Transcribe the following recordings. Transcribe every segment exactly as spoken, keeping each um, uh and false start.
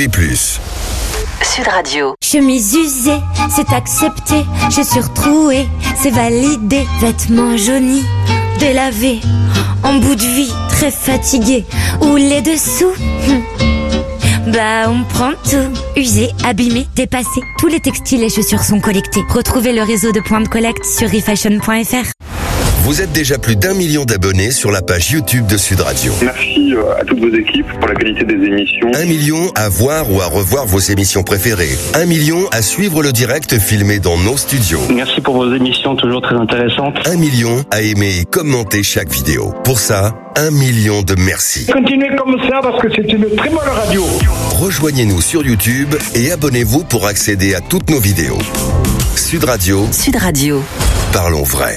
B plus. Sud Radio. Chemise usée, c'est accepté. Chaussures trouées, c'est validé. Vêtements jaunis, délavés. En bout de vie, très fatigué. Ou les dessous. Bah on prend tout. Usé, abîmé, dépassé. Tous les textiles et chaussures sont collectés. Retrouvez le réseau de points de collecte sur refashion point f r. Vous êtes déjà plus d'un million d'abonnés sur la page YouTube de Sud Radio. Merci à toutes vos équipes pour la qualité des émissions. Un million à voir ou à revoir vos émissions préférées. Un million à suivre le direct filmé dans nos studios. Merci pour vos émissions toujours très intéressantes. Un million à aimer et commenter chaque vidéo. Pour ça, un million de merci. Continuez comme ça parce que c'est une très bonne radio. Rejoignez-nous sur YouTube et abonnez-vous pour accéder à toutes nos vidéos. Sud Radio. Sud Radio. Parlons vrai.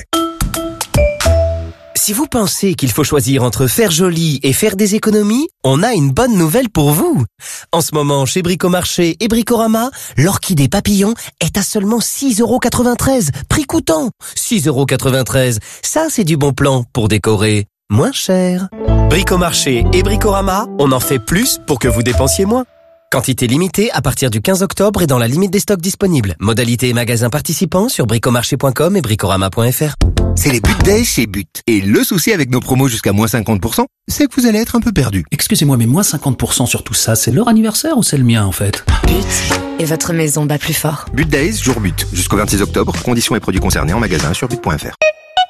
Si vous pensez qu'il faut choisir entre faire joli et faire des économies, on a une bonne nouvelle pour vous. En ce moment, chez Bricomarché et Bricorama, l'orchidée papillon est à seulement six euros quatre-vingt-treize. Prix coûtant, six euros quatre-vingt-treize. Ça, c'est du bon plan pour décorer moins cher. Bricomarché et Bricorama, on en fait plus pour que vous dépensiez moins. Quantité limitée à partir du quinze octobre et dans la limite des stocks disponibles. Modalité et magasins participants sur bricomarché point com et bricorama point f r. C'est les But Days chez But. Et le souci avec nos promos jusqu'à moins cinquante pour cent, c'est que vous allez être un peu perdu. Excusez-moi, mais moins cinquante pour cent sur tout ça, c'est leur anniversaire ou c'est le mien en fait? But. Et votre maison bat plus fort. But Days, jour But. Jusqu'au vingt-six octobre, conditions et produits concernés en magasin sur but point f r.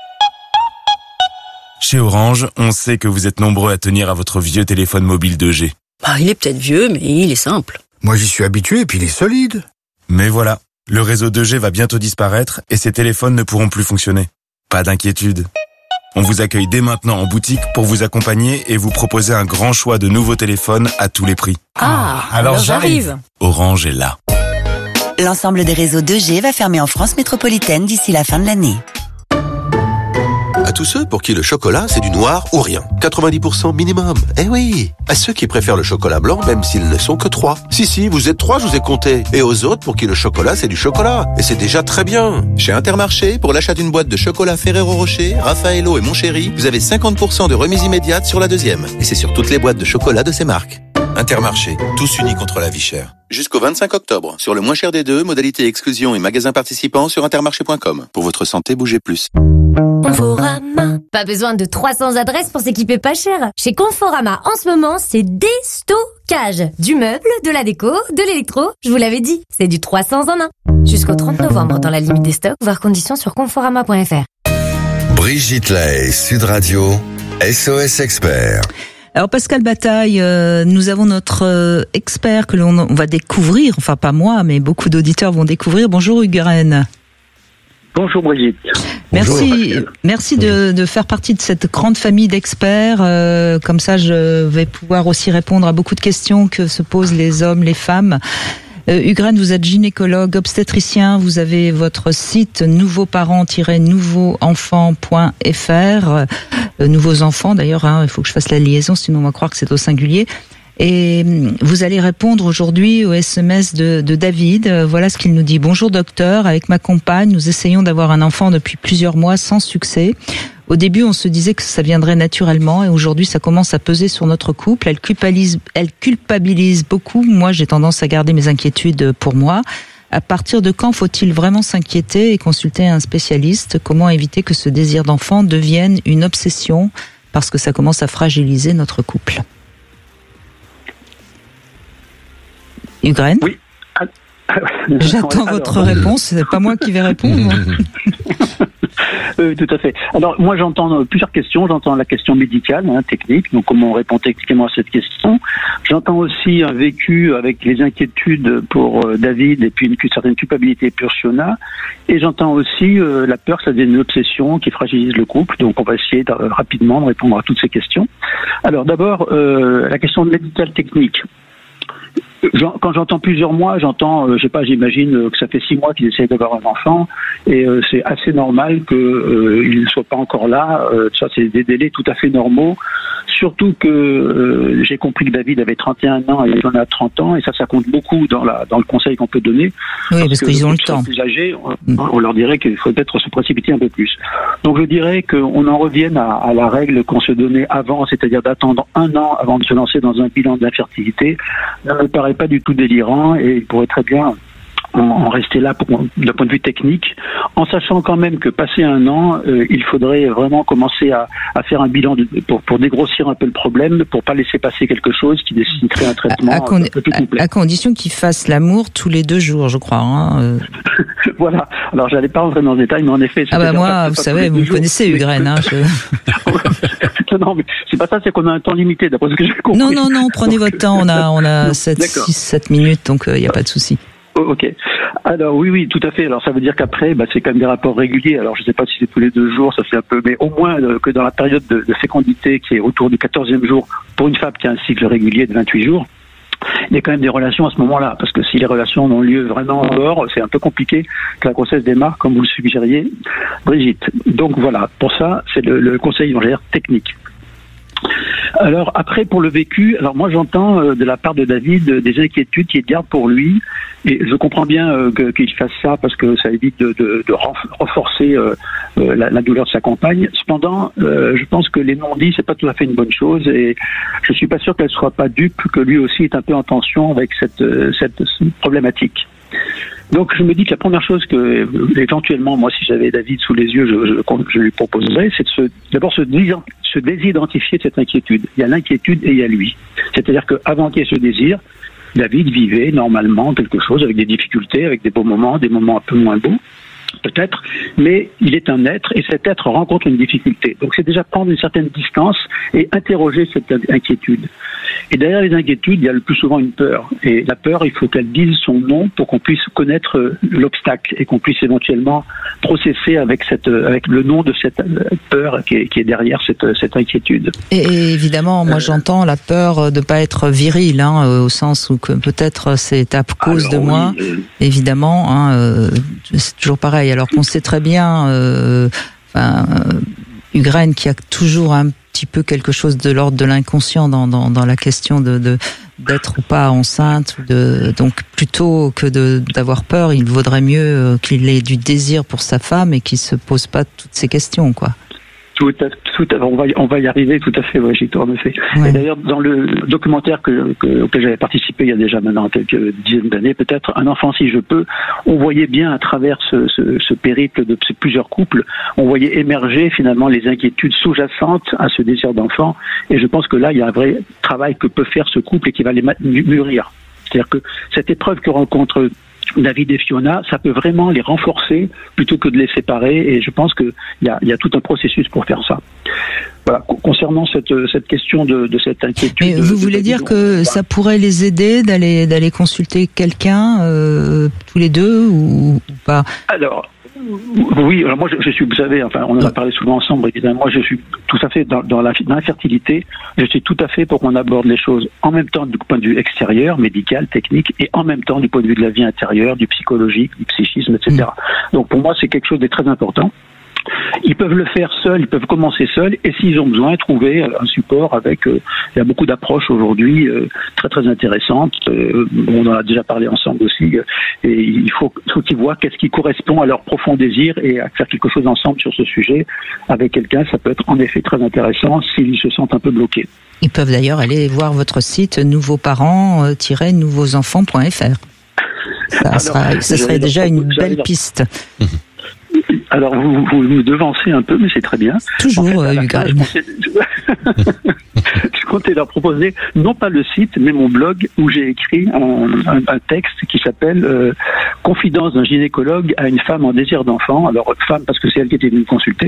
Chez Orange, on sait que vous êtes nombreux à tenir à votre vieux téléphone mobile deux G. Bah, il est peut-être vieux, mais il est simple. Moi, j'y suis habitué et puis il est solide. Mais voilà, le réseau deux G va bientôt disparaître et ces téléphones ne pourront plus fonctionner. Pas d'inquiétude. On vous accueille dès maintenant en boutique pour vous accompagner et vous proposer un grand choix de nouveaux téléphones à tous les prix. Ah, alors, alors j'arrive. Orange est là. L'ensemble des réseaux deux G va fermer en France métropolitaine d'ici la fin de l'année. À tous ceux pour qui le chocolat, c'est du noir ou rien. quatre-vingt-dix pour cent minimum. Eh oui. À ceux qui préfèrent le chocolat blanc, même s'ils ne sont que trois. Si, si, vous êtes trois, je vous ai compté. Et aux autres pour qui le chocolat, c'est du chocolat. Et c'est déjà très bien. Chez Intermarché, pour l'achat d'une boîte de chocolat Ferrero Rocher, Raffaello et Mon Chéri, vous avez cinquante pour cent de remise immédiate sur la deuxième. Et c'est sur toutes les boîtes de chocolat de ces marques. Intermarché, tous unis contre la vie chère. Jusqu'au vingt-cinq octobre, sur le moins cher des deux, modalité exclusion et magasins participants sur intermarché point com. Pour votre santé, bougez plus. Conforama. Pas besoin de trois cents adresses pour s'équiper pas cher. Chez Conforama, en ce moment, c'est déstockage. Du meuble, de la déco, de l'électro. Je vous l'avais dit, c'est du trois cents en un. Jusqu'au trente novembre, dans la limite des stocks, voir conditions sur conforama point f r. Brigitte Lahaye, Sud Radio, S O S Expert. Alors Pascal Bataille, euh, nous avons notre euh, expert que l'on on va découvrir, enfin pas moi, mais beaucoup d'auditeurs vont découvrir. Bonjour Hugues Rennes. Bonjour Brigitte. Merci, Bonjour. merci de, de faire partie de cette grande famille d'experts. Euh, comme ça, je vais pouvoir aussi répondre à beaucoup de questions que se posent les hommes, les femmes. Euh, Hugues Rennes, vous êtes gynécologue, obstétricien, vous avez votre site nouveaux parents tiret nouveaux enfants point f r, euh, nouveaux enfants d'ailleurs, hein, il faut que je fasse la liaison, sinon on va croire que c'est au singulier. Et vous allez répondre aujourd'hui au S M S de, de David. Voilà ce qu'il nous dit. Bonjour docteur, avec ma compagne, nous essayons d'avoir un enfant depuis plusieurs mois sans succès. Au début, on se disait que ça viendrait naturellement et aujourd'hui, ça commence à peser sur notre couple. Elle culpabilise, elle culpabilise beaucoup. Moi, j'ai tendance à garder mes inquiétudes pour moi. À partir de quand faut-il vraiment s'inquiéter et consulter un spécialiste? Comment éviter que ce désir d'enfant devienne une obsession parce que ça commence à fragiliser notre couple? Hugues Rennes ? Oui. J'attends votre alors, réponse, c'est pas moi qui vais répondre. Oui, tout à fait. Alors, moi, j'entends plusieurs questions. J'entends la question médicale, hein, technique, donc comment on répond techniquement à cette question. J'entends aussi un vécu avec les inquiétudes pour euh, David et puis une, une certaine culpabilité pour Fiona. Et j'entends aussi euh, la peur que ça devienne une obsession qui fragilise le couple. Donc, on va essayer de, euh, rapidement de répondre à toutes ces questions. Alors, d'abord, euh, la question médicale technique. Quand j'entends plusieurs mois, j'entends, euh, je sais pas, j'imagine que ça fait six mois qu'ils essayent d'avoir un enfant et euh, c'est assez normal qu'il euh, ne soit pas encore là. Euh, ça, c'est des délais tout à fait normaux surtout que euh, j'ai compris que David avait trente et un ans et Fiona a trente ans, et ça, ça compte beaucoup dans, la, dans le conseil qu'on peut donner. Oui, parce, parce que qu'ils ont le temps. Plus âgés, on, on leur dirait qu'il faut peut-être se précipiter un peu plus. Donc je dirais qu'on en revienne à, à la règle qu'on se donnait avant, c'est-à-dire d'attendre un an avant de se lancer dans un bilan d'infertilité. Ça ne me paraît pas du tout délirant, et il pourrait très bien en rester là pour, d'un point de vue technique, en sachant quand même que passé un an, euh, il faudrait vraiment commencer à, à faire un bilan de, pour, pour dégrossir un peu le problème, pour pas laisser passer quelque chose qui nécessiterait un traitement à, à, con- un peu plus complet. À, à condition qu'ils fassent l'amour tous les deux jours, je crois. Hein, euh. Voilà. Alors, j'allais pas rentrer dans le détail, mais en effet... Ah bah moi, pas, vous savez, vous me connaissez, Ugraine. Hein, je... non, mais c'est pas ça, c'est qu'on a un temps limité, d'après ce que j'ai compris. Non, non, non, prenez votre temps, on a, on a sept, six, sept minutes, donc il euh, n'y a pas de souci. Ok. Alors oui, oui, tout à fait. Alors ça veut dire qu'après, bah, c'est quand même des rapports réguliers. Alors je ne sais pas si c'est tous les deux jours, ça c'est un peu, mais au moins euh, que dans la période de, de fécondité qui est autour du quatorzième jour, pour une femme qui a un cycle régulier de vingt-huit jours, il y a quand même des relations à ce moment-là, parce que si les relations ont lieu vraiment en dehors, c'est un peu compliqué que la grossesse démarre, comme vous le suggériez, Brigitte. Donc voilà, pour ça, c'est le, le conseil, on va dire, technique. Alors après, pour le vécu, alors moi j'entends euh, de la part de David euh, des inquiétudes qu'il garde pour lui, et je comprends bien euh, que, qu'il fasse ça parce que ça évite de, de, de renforcer euh, euh, la, la douleur de sa compagne. Cependant, euh, je pense que les non-dits, c'est pas tout à fait une bonne chose, et je suis pas sûr qu'elle soit pas dupe que lui aussi est un peu en tension avec cette, euh, cette, cette problématique. Donc je me dis que la première chose que, éventuellement, moi si j'avais David sous les yeux, je, je, je lui proposerais, c'est de se, d'abord se, se désidentifier de cette inquiétude. Il y a l'inquiétude et il y a lui. C'est-à-dire qu'avant qu'il y ait ce désir, David vivait normalement quelque chose avec des difficultés, avec des beaux moments, des moments un peu moins beaux, peut-être, mais il est un être et cet être rencontre une difficulté. Donc c'est déjà prendre une certaine distance et interroger cette inquiétude. Et derrière les inquiétudes, il y a le plus souvent une peur. Et la peur, il faut qu'elle dise son nom pour qu'on puisse connaître l'obstacle et qu'on puisse éventuellement processer avec, cette, avec le nom de cette peur qui est, qui est derrière cette, cette inquiétude. Et, et évidemment, moi j'entends la peur de ne pas être viril, hein, au sens où que peut-être c'est à cause Alors, de moi, oui, euh... évidemment, hein, euh, c'est toujours pareil. Alors qu'on sait très bien, euh, enfin, euh, Ugraine qui a toujours un petit peu quelque chose de l'ordre de l'inconscient dans, dans, dans la question de, de d'être ou pas enceinte, de, donc plutôt que de, d'avoir peur, il vaudrait mieux qu'il ait du désir pour sa femme et qu'il se pose pas toutes ces questions, quoi. Tout à, tout à, on va, on va y arriver, tout à fait, Brigitte, en effet. Ouais. Et d'ailleurs, dans le documentaire que, que, auquel j'avais participé il y a déjà maintenant quelques dizaines d'années, peut-être, Un enfant si je peux, on voyait bien à travers ce, ce, ce périple de ces plusieurs couples, on voyait émerger finalement les inquiétudes sous-jacentes à ce désir d'enfant. Et je pense que là, il y a un vrai travail que peut faire ce couple et qui va les mûrir. C'est-à-dire que cette épreuve que rencontre David et Fiona, ça peut vraiment les renforcer plutôt que de les séparer, et je pense qu'il y a, y a tout un processus pour faire ça. Voilà. Concernant cette, cette question de, de cette inquiétude... Mais vous voulez dire que ça pourrait les aider d'aller, d'aller consulter quelqu'un, euh, tous les deux, ou, ou pas? Alors... Oui, alors moi je, je suis, vous savez, enfin on en a parlé souvent ensemble, évidemment, moi je suis tout à fait dans, dans, la, dans l'infertilité, je suis tout à fait pour qu'on aborde les choses en même temps du point de vue extérieur, médical, technique, et en même temps du point de vue de la vie intérieure, du psychologique, du psychisme, et cetera. Mmh. Donc pour moi c'est quelque chose de très important. Ils peuvent le faire seuls, ils peuvent commencer seuls, et s'ils ont besoin, trouver un support avec... Euh, il y a beaucoup d'approches aujourd'hui euh, très très intéressantes. Euh, on en a déjà parlé ensemble aussi. Euh, et il faut, faut qu'ils voient qu'est-ce qui correspond à leur profond désir et à faire quelque chose ensemble sur ce sujet avec quelqu'un. Ça peut être en effet très intéressant s'ils se sentent un peu bloqués. Ils peuvent d'ailleurs aller voir votre site nouveaux parents tiret nouveaux enfants point f r. Ça, Alors, sera, ça serait déjà une belle piste. Alors, vous, vous vous devancez un peu, mais c'est très bien. Toujours, en fait, euh, fin, je, comptais, je, je comptais leur proposer, non pas le site, mais mon blog, où j'ai écrit un, un, un texte qui s'appelle euh, « Confidence d'un gynécologue à une femme en désir d'enfant ». Alors, femme, parce que c'est elle qui était venue me consulter.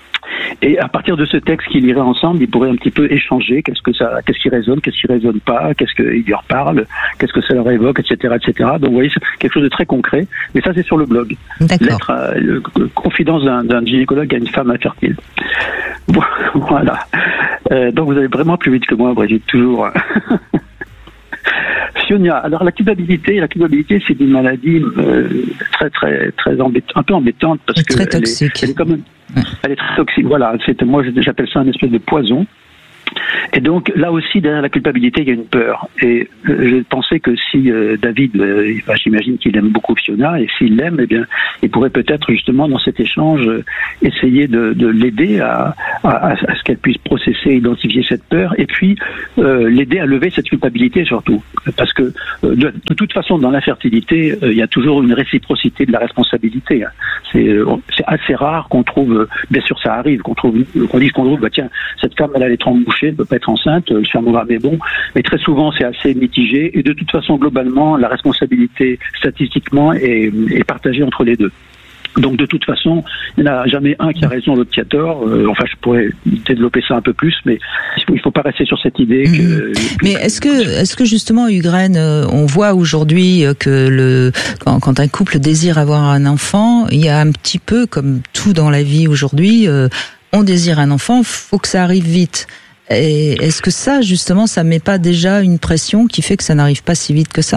Et à partir de ce texte qu'ils liraient ensemble, ils pourraient un petit peu échanger, qu'est-ce que ça, qu'est-ce qui résonne, qu'est-ce qui résonne pas, qu'est-ce qu'ils leur parlent, qu'est-ce que ça leur évoque, et cetera, et cetera. Donc vous voyez, c'est quelque chose de très concret. Mais ça, c'est sur le blog. D'accord. Lettre, euh, confidence d'un, d'un gynécologue à une femme infertile. Bon, voilà. Euh, donc vous allez vraiment plus vite que moi, Brigitte, toujours. Fiona, alors la culpabilité, la culpabilité, c'est une maladie euh, très très très embêtante, un peu embêtante parce que très toxique. Elle est, elle est quand même, ouais. elle est très toxique. Voilà, c'est, moi j'appelle ça un espèce de poison. Et donc là aussi, derrière la culpabilité, il y a une peur. Et euh, je pensais que si euh, David, euh, enfin, j'imagine qu'il aime beaucoup Fiona, et s'il l'aime, eh bien, il pourrait peut-être justement dans cet échange euh, essayer de, de l'aider à, à, à ce qu'elle puisse processer, identifier cette peur, et puis euh, l'aider à lever cette culpabilité surtout. Parce que euh, de, de toute façon, dans l'infertilité, euh, il y a toujours une réciprocité de la responsabilité. Hein. C'est, euh, c'est assez rare qu'on trouve, euh, bien sûr ça arrive, qu'on trouve, qu'on dise qu'on trouve, bah tiens, cette femme elle a les trompes bouchées, elle peut pas être enceinte, le spermogramme est bon, mais très souvent c'est assez mitigé, et de toute façon globalement la responsabilité statistiquement est, est partagée entre les deux. Donc de toute façon, il n'y en a jamais un qui a raison, l'autre qui a tort. Euh, enfin, je pourrais développer ça un peu plus, mais il ne faut pas rester sur cette idée. Que, mmh. Mais est-ce que, est-ce que justement, Ugraine, on voit aujourd'hui que le, quand, quand un couple désire avoir un enfant, il y a un petit peu, comme tout dans la vie aujourd'hui, euh, on désire un enfant, faut que ça arrive vite. Et est-ce que ça, justement, ça met pas déjà une pression qui fait que ça n'arrive pas si vite que ça ?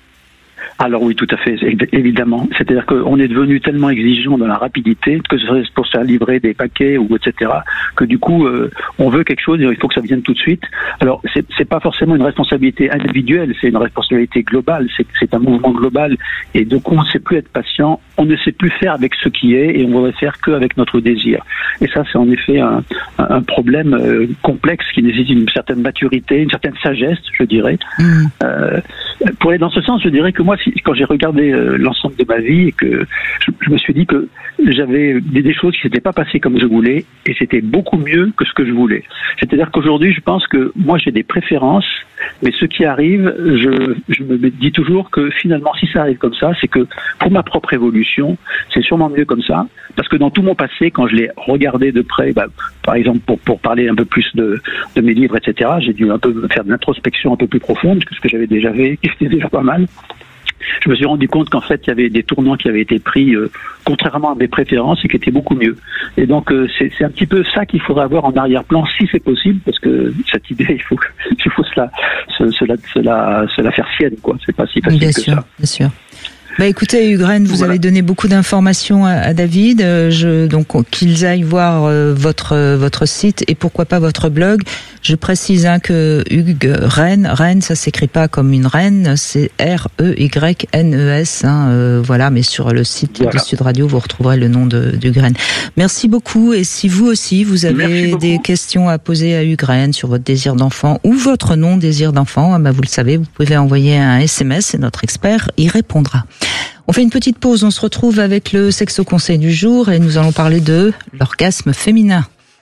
Alors oui, tout à fait, évidemment. C'est-à-dire qu'on est devenu tellement exigeant dans la rapidité, que ce soit pour se faire livrer des paquets ou et cetera, que du coup, euh, on veut quelque chose et il faut que ça vienne tout de suite. Alors, c'est, c'est pas forcément une responsabilité individuelle, c'est une responsabilité globale, c'est, c'est un mouvement global. Et donc, on ne sait plus être patient, on ne sait plus faire avec ce qui est et on ne voudrait faire qu'avec notre désir. Et ça, c'est en effet un, un problème euh, complexe qui nécessite une certaine maturité, une certaine sagesse, je dirais. Mmh. Euh, pour aller dans ce sens, je dirais que moi, si quand j'ai regardé euh, l'ensemble de ma vie et que je, je me suis dit que j'avais des, des choses qui s'étaient pas passées comme je voulais et c'était beaucoup mieux que ce que je voulais. C'est-à-dire qu'aujourd'hui, je pense que moi j'ai des préférences, mais ce qui arrive, je, je me dis toujours que finalement, si ça arrive comme ça, c'est que pour ma propre évolution, c'est sûrement mieux comme ça, parce que dans tout mon passé, quand je l'ai regardé de près, bah, par exemple pour pour parler un peu plus de de mes livres, et cetera, j'ai dû un peu faire de l'introspection un peu plus profonde que ce que j'avais déjà fait, qui était déjà pas mal. Je me suis rendu compte qu'en fait, il y avait des tournants qui avaient été pris euh, contrairement à mes préférences et qui étaient beaucoup mieux. Et donc, euh, c'est, c'est un petit peu ça qu'il faudrait avoir en arrière-plan, si c'est possible, parce que cette idée, il faut, il faut se la, se, se la, se la, se la faire sienne, quoi. C'est pas si facile bien que sûr, ça. Bien sûr. Bah écoutez, Ugraine, vous voilà. avez donné beaucoup d'informations à, à David. Je, donc qu'ils aillent voir euh, votre votre site et pourquoi pas votre blog. Je précise hein, que Hugues Rennes, Rennes, ça s'écrit pas comme une reine, c'est R E Y N E S. Hein, euh, voilà, mais sur le site voilà. de Sud Radio, vous retrouverez le nom de d'Ugraine. Merci beaucoup. Et si vous aussi vous avez des questions à poser à Ugraine sur votre désir d'enfant ou votre non désir d'enfant, bah vous le savez, vous pouvez envoyer un S M S et notre expert y répondra. On fait une petite pause, on se retrouve avec le Sexo Conseil du jour et nous allons parler de l'orgasme féminin.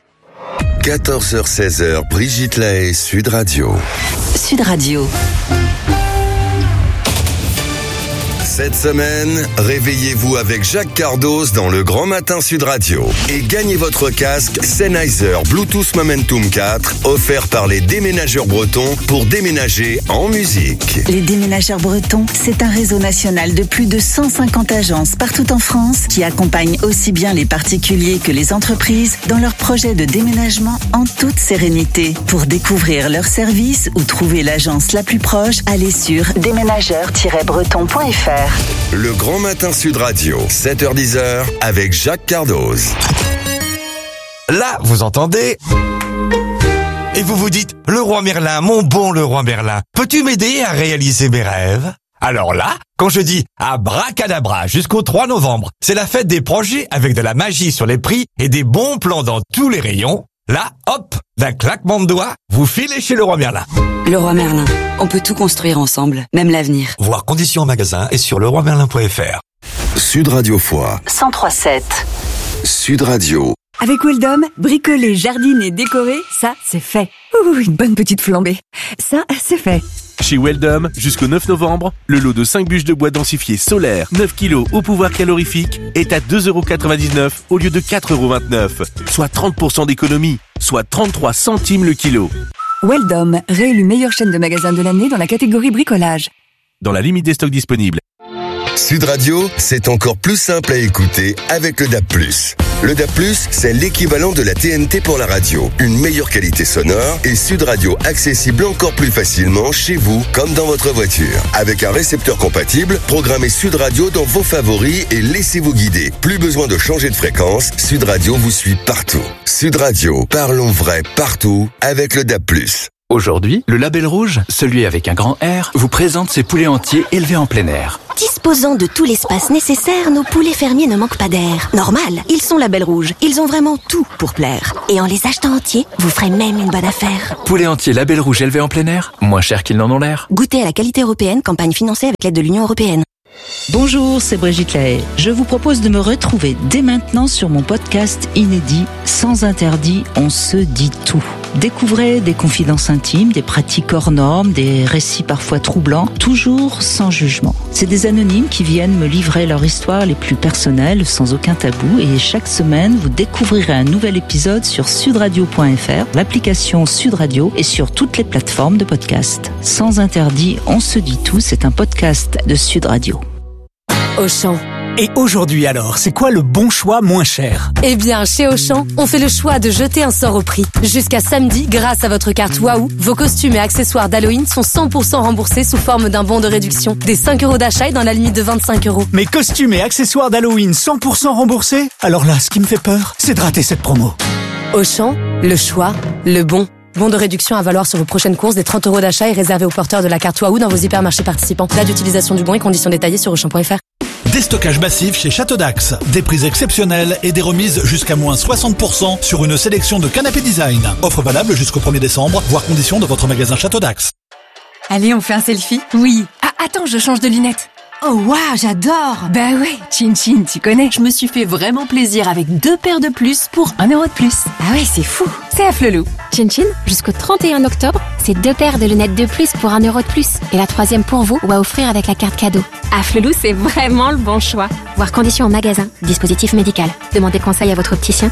quatorze heures seize heures, Brigitte Lahaie, Sud Radio. Sud Radio. Cette semaine, réveillez-vous avec Jacques Cardoz dans le Grand Matin Sud Radio et gagnez votre casque Sennheiser Bluetooth Momentum quatre offert par les déménageurs bretons pour déménager en musique. Les déménageurs bretons, c'est un réseau national de plus de cent cinquante agences partout en France qui accompagnent aussi bien les particuliers que les entreprises dans leurs projets de déménagement en toute sérénité. Pour découvrir leurs services ou trouver l'agence la plus proche, allez sur déménageurs tiret breton point f r. Le Grand Matin Sud Radio, sept heures dix avec Jacques Cardoz. Là, vous entendez ? Et vous vous dites, le roi Merlin, mon bon le roi Merlin, peux-tu m'aider à réaliser mes rêves ? Alors là, quand je dis abracadabra jusqu'au trois novembre, c'est la fête des projets avec de la magie sur les prix et des bons plans dans tous les rayons. Là, hop, d'un claquement de doigts, vous filez chez le roi Merlin. Le roi Merlin, on peut tout construire ensemble, même l'avenir. Voir conditions en magasin et sur le roi merlin point f r. Sud Radio Foix. cent trois sept. Sud Radio. Avec Weldom, bricoler, jardiner, décorer, ça, c'est fait. Ouh, une bonne petite flambée. Ça, c'est fait. Chez Weldom, jusqu'au neuf novembre, le lot de cinq bûches de bois densifiées solaires, neuf kilos au pouvoir calorifique, est à deux euros quatre-vingt-dix-neuf au lieu de quatre euros vingt-neuf, soit trente pour cent d'économie, soit trente-trois centimes le kilo. Weldom, réélu meilleure chaîne de magasins de l'année dans la catégorie bricolage. Dans la limite des stocks disponibles. Sud Radio, c'est encore plus simple à écouter avec le D A B plus. Le D A B plus, c'est l'équivalent de la T N T pour la radio. Une meilleure qualité sonore et Sud Radio accessible encore plus facilement chez vous comme dans votre voiture. Avec un récepteur compatible, programmez Sud Radio dans vos favoris et laissez-vous guider. Plus besoin de changer de fréquence, Sud Radio vous suit partout. Sud Radio, parlons vrai partout avec le D A B plus. Aujourd'hui, le Label Rouge, celui avec un grand R, vous présente ses poulets entiers élevés en plein air. Disposant de tout l'espace nécessaire, nos poulets fermiers ne manquent pas d'air. Normal, ils sont Label Rouge. Ils ont vraiment tout pour plaire. Et en les achetant entiers, vous ferez même une bonne affaire. Poulets entiers Label Rouge élevés en plein air, moins cher qu'ils n'en ont l'air. Goûtez à la qualité européenne, campagne financée avec l'aide de l'Union européenne. Bonjour, c'est Brigitte Lahaye. Je vous propose de me retrouver dès maintenant sur mon podcast inédit Sans interdit, on se dit tout. Découvrez des confidences intimes, des pratiques hors normes, des récits parfois troublants, toujours sans jugement. C'est des anonymes qui viennent me livrer leur histoire les plus personnelles, sans aucun tabou. Et chaque semaine, vous découvrirez un nouvel épisode sur sudradio point f r, l'application Sud Radio et sur toutes les plateformes de podcast. Sans interdit, on se dit tout, c'est un podcast de Sud Radio. Auchan. Et aujourd'hui alors, c'est quoi le bon choix moins cher ? Eh bien, chez Auchan, on fait le choix de jeter un sort au prix. Jusqu'à samedi, grâce à votre carte Waouh, vos costumes et accessoires d'Halloween sont cent pour cent remboursés sous forme d'un bon de réduction. Des cinq euros d'achat et dans la limite de vingt-cinq euros. Mes costumes et accessoires d'Halloween cent pour cent remboursés ? Alors là, ce qui me fait peur, c'est de rater cette promo. Auchan, le choix, le bon. Bon de réduction à valoir sur vos prochaines courses. Des trente euros d'achat est réservé aux porteurs de la carte Waouh dans vos hypermarchés participants. Date d'utilisation du bon et conditions détaillées sur auchan point f r. Déstockage massif chez Château d'Axe. Des prix exceptionnels et des remises jusqu'à moins soixante pour cent sur une sélection de canapés design. Offre valable jusqu'au premier décembre, voire conditions de votre magasin Château d'Axe. Allez, on fait un selfie ? Oui. Ah, attends, je change de lunettes. Oh waouh, j'adore! Bah ouais, Chin Chin, tu connais. Je me suis fait vraiment plaisir avec deux paires de plus pour un euro de plus. Ah ouais, c'est fou! C'est à Flelou. Chin Chin, jusqu'au trente et un octobre, c'est deux paires de lunettes de plus pour un euro de plus. Et la troisième pour vous ou à offrir avec la carte cadeau. À Flelou, c'est vraiment le bon choix. Voir conditions en magasin. Dispositif médical. Demandez conseil à votre opticien.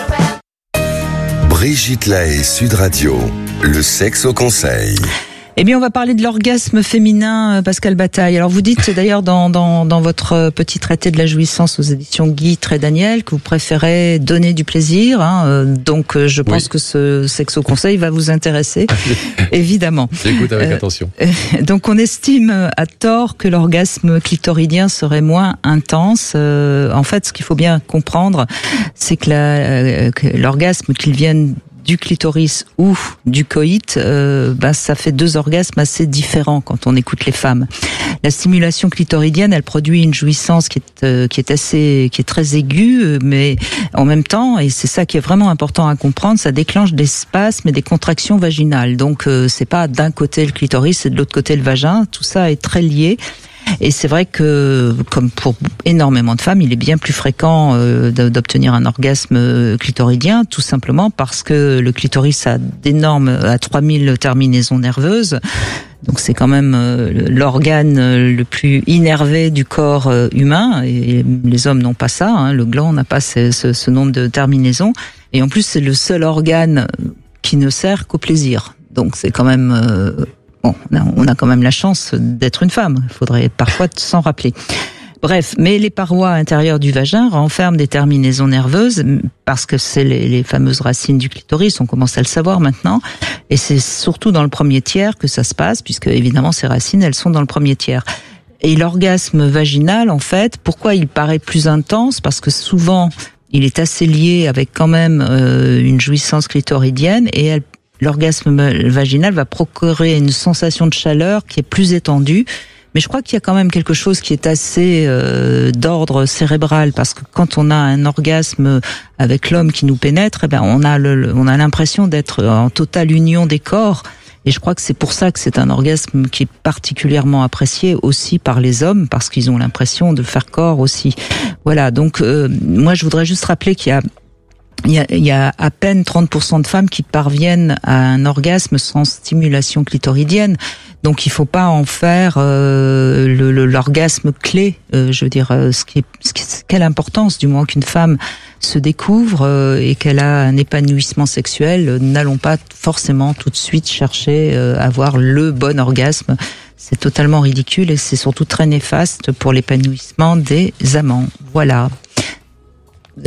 Brigitte Lahaye, Sud Radio. Le sexe au conseil. Eh bien, on va parler de l'orgasme féminin, Pascal Bataille. Alors, vous dites d'ailleurs dans, dans, dans votre petit traité de la jouissance aux éditions Guy Trédaniel que vous préférez donner du plaisir. Hein, donc, je pense oui. que ce sexo conseil va vous intéresser, évidemment. J'écoute avec euh, attention. Donc, on estime à tort que l'orgasme clitoridien serait moins intense. Euh, en fait, ce qu'il faut bien comprendre, c'est que, la, euh, que l'orgasme qu'il vienne du clitoris ou du coït, euh, bah, ça fait deux orgasmes assez différents quand on écoute les femmes. La stimulation clitoridienne, elle produit une jouissance qui est euh, qui est assez qui est très aiguë, mais en même temps, et c'est ça qui est vraiment important à comprendre, ça déclenche des spasmes et des contractions vaginales. Donc euh, c'est pas d'un côté le clitoris et de l'autre côté le vagin, tout ça est très lié. Et c'est vrai que, comme pour énormément de femmes, il est bien plus fréquent euh, d'obtenir un orgasme clitoridien, tout simplement parce que le clitoris a d'énormes, à trois mille terminaisons nerveuses. Donc c'est quand même euh, l'organe le plus innervé du corps euh, humain. Et les hommes n'ont pas ça, hein, le gland n'a pas ce, ce, ce nombre de terminaisons. Et en plus, c'est le seul organe qui ne sert qu'au plaisir. Donc c'est quand même... Euh, Bon, on a quand même la chance d'être une femme. Il faudrait parfois s'en rappeler. Bref, mais les parois intérieures du vagin renferment des terminaisons nerveuses parce que c'est les, les fameuses racines du clitoris. On commence à le savoir maintenant. Et c'est surtout dans le premier tiers que ça se passe, puisque évidemment ces racines, elles sont dans le premier tiers. Et l'orgasme vaginal, en fait, pourquoi il paraît plus intense ? Parce que souvent, il est assez lié avec quand même euh, une jouissance clitoridienne et elle l'orgasme vaginal va procurer une sensation de chaleur qui est plus étendue. Mais je crois qu'il y a quand même quelque chose qui est assez euh, d'ordre cérébral, parce que quand on a un orgasme avec l'homme qui nous pénètre, eh ben on a le, on a l'impression d'être en totale union des corps. Et je crois que c'est pour ça que c'est un orgasme qui est particulièrement apprécié aussi par les hommes, parce qu'ils ont l'impression de faire corps aussi. Voilà. Donc euh, moi, je voudrais juste rappeler qu'il y a Il y, a, il y a à peine trente pour cent de femmes qui parviennent à un orgasme sans stimulation clitoridienne. Donc il faut pas en faire euh, le, le, l'orgasme clé. Euh, je veux dire, euh, ce qui est, ce qui, quelle importance du moins qu'une femme se découvre euh, et qu'elle a un épanouissement sexuel. Euh, n'allons pas forcément tout de suite chercher euh, à avoir le bon orgasme. C'est totalement ridicule et c'est surtout très néfaste pour l'épanouissement des amants. Voilà. Vous avez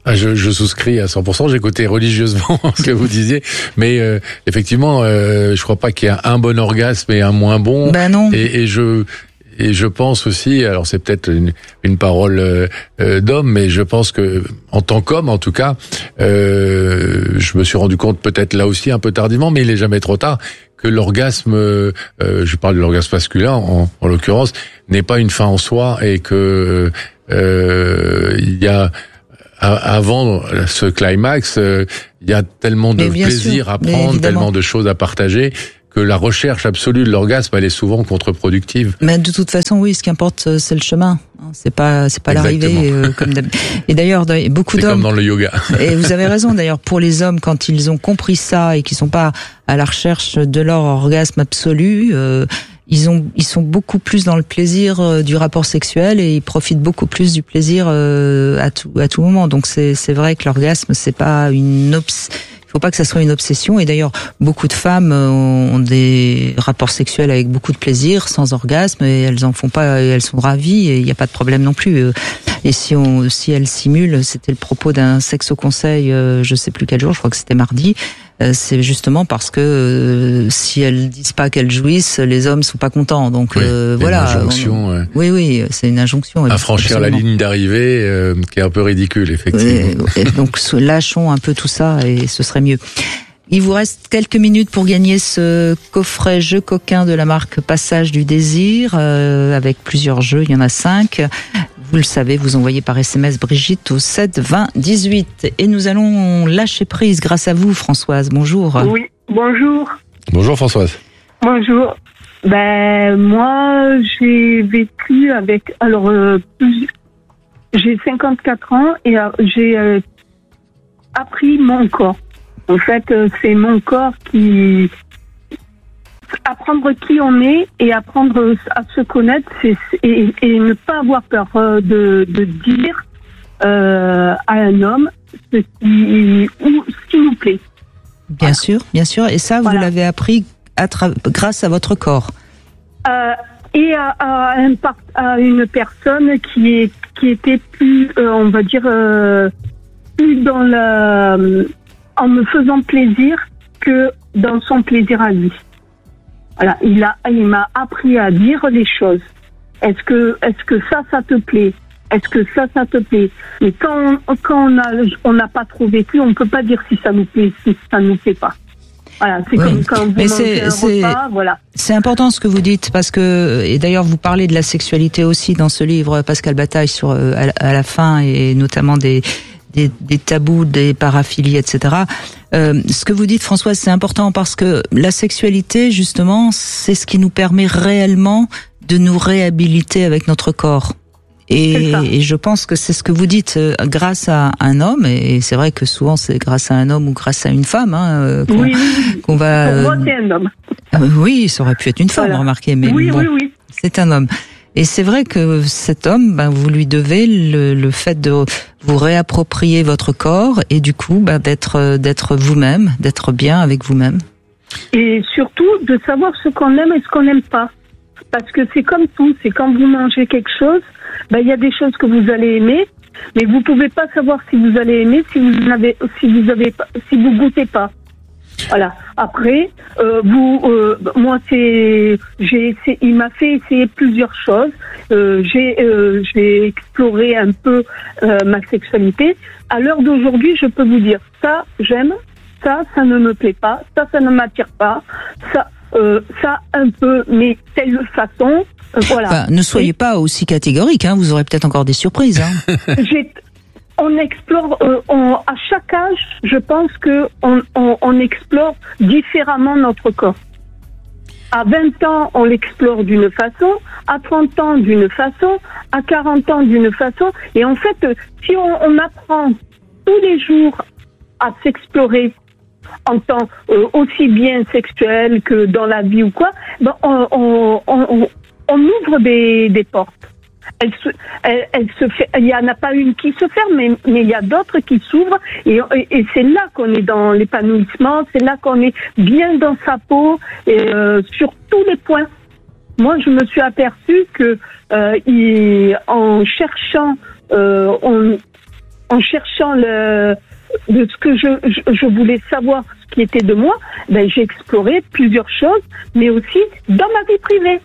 Ah, je, je souscris à cent pour cent. J'écoutais religieusement ce que vous disiez, mais euh, effectivement, euh, je crois pas qu'il y a un bon orgasme et un moins bon. Ben non. Et, et je et je pense aussi, alors c'est peut-être une, une parole euh, d'homme, mais je pense que en tant qu'homme, en tout cas, euh, je me suis rendu compte peut-être là aussi un peu tardivement, mais il est jamais trop tard, que l'orgasme, euh, je parle de l'orgasme masculin en, en l'occurrence, n'est pas une fin en soi et que euh, il y a avant ce climax, euh, il y a tellement de plaisir sûr, à prendre, tellement de choses à partager, que la recherche absolue de l'orgasme, elle est souvent contre-productive. Mais de toute façon, oui, ce qui importe, c'est le chemin. C'est pas, c'est pas l'arrivée. Euh, comme et d'ailleurs, beaucoup c'est d'hommes. C'est comme dans le yoga. Et vous avez raison. D'ailleurs, pour les hommes, quand ils ont compris ça et qu'ils sont pas à la recherche de leur orgasme absolu, euh, ils ont, ils sont beaucoup plus dans le plaisir euh, du rapport sexuel et ils profitent beaucoup plus du plaisir euh, à tout, à tout moment. Donc c'est, c'est vrai que l'orgasme, c'est pas une obs. Faut pas que ça soit une obsession. Et d'ailleurs, beaucoup de femmes ont des rapports sexuels avec beaucoup de plaisir, sans orgasme, et elles en font pas, et elles sont ravies, et il n'y a pas de problème non plus. Et si on, si elles simulent, c'était le propos d'un sexe au conseil, je sais plus quel jour, je crois que c'était mardi. C'est justement parce que euh, si elles disent pas qu'elles jouissent, les hommes sont pas contents. Donc oui, euh, voilà. Une injonction. On, oui, oui, c'est une injonction. À franchir absolument. La ligne d'arrivée, euh, qui est un peu ridicule, effectivement. Et, et donc lâchons un peu tout ça et ce serait mieux. Il vous reste quelques minutes pour gagner ce coffret jeu coquin de la marque Passage du Désir, euh, avec plusieurs jeux. Il y en a cinq. Vous le savez, vous envoyez par S M S Brigitte au sept vingt dix-huit. Et nous allons lâcher prise grâce à vous, Françoise. Bonjour. Oui, bonjour. Bonjour, Françoise. Bonjour. Ben, moi, j'ai vécu avec... Alors, euh, j'ai cinquante-quatre ans et euh, j'ai euh, appris mon corps. En fait, euh, c'est mon corps qui... Apprendre qui on est et apprendre à se connaître, c'est, et, et ne pas avoir peur de, de dire euh, à un homme ce qui, ou, ce qui nous plaît. Bien voilà. sûr, bien sûr. Et ça, voilà. Vous l'avez appris à tra- grâce à votre corps. Euh, et à, à, un, à une personne qui, est, qui était plus, euh, on va dire, euh, plus dans la, en me faisant plaisir que dans son plaisir à lui. Voilà, il a, il m'a appris à dire les choses. Est-ce que, est-ce que ça, ça te plaît? Est-ce que ça, ça te plaît? Mais quand, on, quand on a, on n'a pas trop vécu, on peut pas dire si ça nous plaît, si ça nous plaît pas. Voilà, c'est oui. Comme quand vous Mais mangez c'est, un c'est, repas, voilà. C'est important ce que vous dites parce que, et d'ailleurs vous parlez de la sexualité aussi dans ce livre, Pascal Bataille, sur à, à la fin, et notamment des Des, des tabous, des paraphilies, et cetera. Euh, ce que vous dites, Françoise, c'est important parce que la sexualité, justement, c'est ce qui nous permet réellement de nous réhabiliter avec notre corps. Et, et je pense que c'est ce que vous dites euh, grâce à un homme, et c'est vrai que souvent c'est grâce à un homme ou grâce à une femme hein, qu'on, oui, oui. qu'on va. Pour moi, c'est un homme. Euh, oui, ça aurait pu être une femme, voilà. Remarquez, mais oui, bon, oui, oui. C'est un homme. Et c'est vrai que cet homme, ben, vous lui devez le, le fait de vous réapproprier votre corps et du coup, ben, d'être, d'être vous-même, d'être bien avec vous-même. Et surtout, de savoir ce qu'on aime et ce qu'on n'aime pas. Parce que c'est comme tout, c'est quand vous mangez quelque chose, ben, il y a des choses que vous allez aimer, mais vous pouvez pas savoir si vous allez aimer si vous n'avez, si vous avez, si vous goûtez pas. Voilà. Après, euh, vous, euh, moi, c'est, j'ai, essayé, il m'a fait essayer plusieurs choses. Euh, j'ai, euh, j'ai exploré un peu euh, ma sexualité. À l'heure d'aujourd'hui, je peux vous dire ça, j'aime, ça, ça ne me plaît pas, ça, ça ne m'attire pas, ça, euh, ça un peu, mais telle façon. Euh, voilà. Enfin, ne soyez Et, pas aussi catégorique, hein. Vous aurez peut-être encore des surprises. Hein. j'ai On explore, euh, on, à chaque âge, je pense que on, on, on explore différemment notre corps. À vingt ans, on l'explore d'une façon, à trente ans d'une façon, à quarante ans d'une façon. Et en fait, si on, on apprend tous les jours à s'explorer en tant euh, aussi bien sexuel que dans la vie ou quoi, ben on, on, on, on ouvre des, des portes. Elle se, elle, elle se fait, il y en a pas une qui se ferme, mais, mais il y a d'autres qui s'ouvrent, et, et, et c'est là qu'on est dans l'épanouissement, c'est là qu'on est bien dans sa peau, et euh, sur tous les points. Moi, je me suis aperçue que euh, il, en cherchant, euh, on, en cherchant le, de ce que je, je, je voulais savoir, ce qui était de moi, ben, j'ai exploré plusieurs choses, mais aussi dans ma vie privée.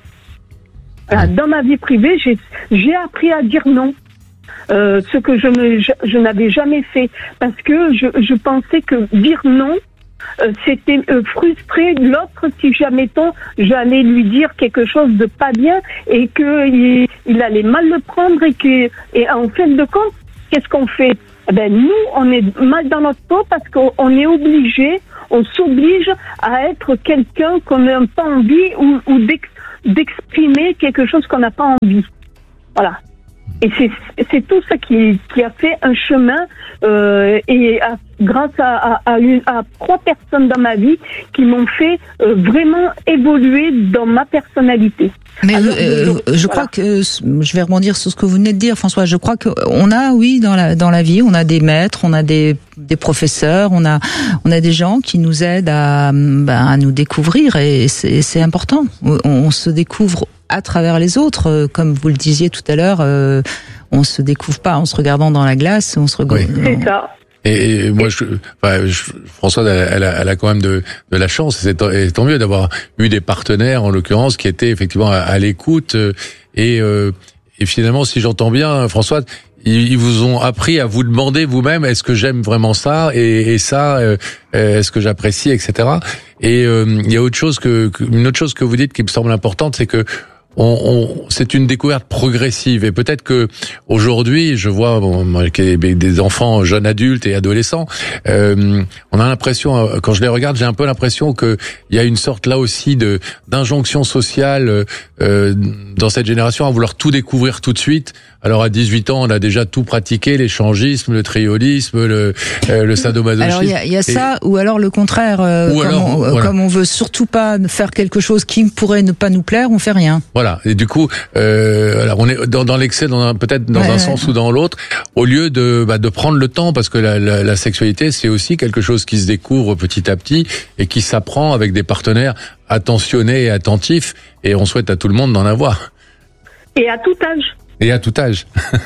Voilà, dans ma vie privée, j'ai, j'ai appris à dire non. Euh, ce que je, ne, je, je n'avais jamais fait. Parce que je, je pensais que dire non, euh, c'était euh, frustrer l'autre si jamais ton, j'allais lui dire quelque chose de pas bien et qu'il il allait mal le prendre et que, et en fin de compte, qu'est-ce qu'on fait? Eh ben, nous, on est mal dans notre peau parce qu'on est obligé, on s'oblige à être quelqu'un qu'on n'a pas envie ou, ou d'ex, d'exprimer quelque chose qu'on n'a pas envie. Voilà. Et c'est, c'est tout ça qui, qui a fait un chemin euh, et à, grâce à, à, à, une, à trois personnes dans ma vie qui m'ont fait euh, vraiment évoluer dans ma personnalité. Mais Alors, euh, je, je voilà. crois que je vais rebondir sur ce que vous venez de dire, François. Je crois qu'on a, oui, dans la dans la vie, on a des maîtres, on a des des professeurs, on a on a des gens qui nous aident à ben, à nous découvrir et c'est, c'est important. On, on se découvre à travers les autres, comme vous le disiez tout à l'heure. Euh, on se découvre pas en se regardant dans la glace, on se regarde. Oui. C'est ça. Et, et moi, je, enfin, je, Françoise, elle, elle, a, elle a quand même de, de la chance, et c'est et tant mieux d'avoir eu des partenaires, en l'occurrence, qui étaient effectivement à, à l'écoute. Et, euh, et finalement, si j'entends bien, Françoise, ils, ils vous ont appris à vous demander vous-même, est-ce que j'aime vraiment ça, et, et ça, euh, est-ce que j'apprécie, et cetera. Et euh, il y a autre chose que, que une autre chose que vous dites qui me semble importante, c'est que On, on, c'est une découverte progressive et peut-être que aujourd'hui, je vois bon, des enfants jeunes adultes et adolescents, euh, on a l'impression, quand je les regarde, j'ai un peu l'impression que il y a une sorte là aussi de d'injonction sociale euh, dans cette génération à vouloir tout découvrir tout de suite. Alors à dix-huit ans, on a déjà tout pratiqué, l'échangisme, le triolisme, le, euh, le sadomasochisme. Alors il y a, y a ça, et... ou alors le contraire, euh, comme, alors, on, voilà. comme on veut surtout pas faire quelque chose qui pourrait ne pas nous plaire, on fait rien. Voilà. Et du coup, euh, alors on est dans, dans l'excès, dans un, peut-être dans ouais, un sens ouais. ou dans l'autre, au lieu de bah, de prendre le temps, parce que la, la, la sexualité, c'est aussi quelque chose qui se découvre petit à petit et qui s'apprend avec des partenaires attentionnés et attentifs. Et on souhaite à tout le monde d'en avoir. Et à tout âge. Et à tout âge.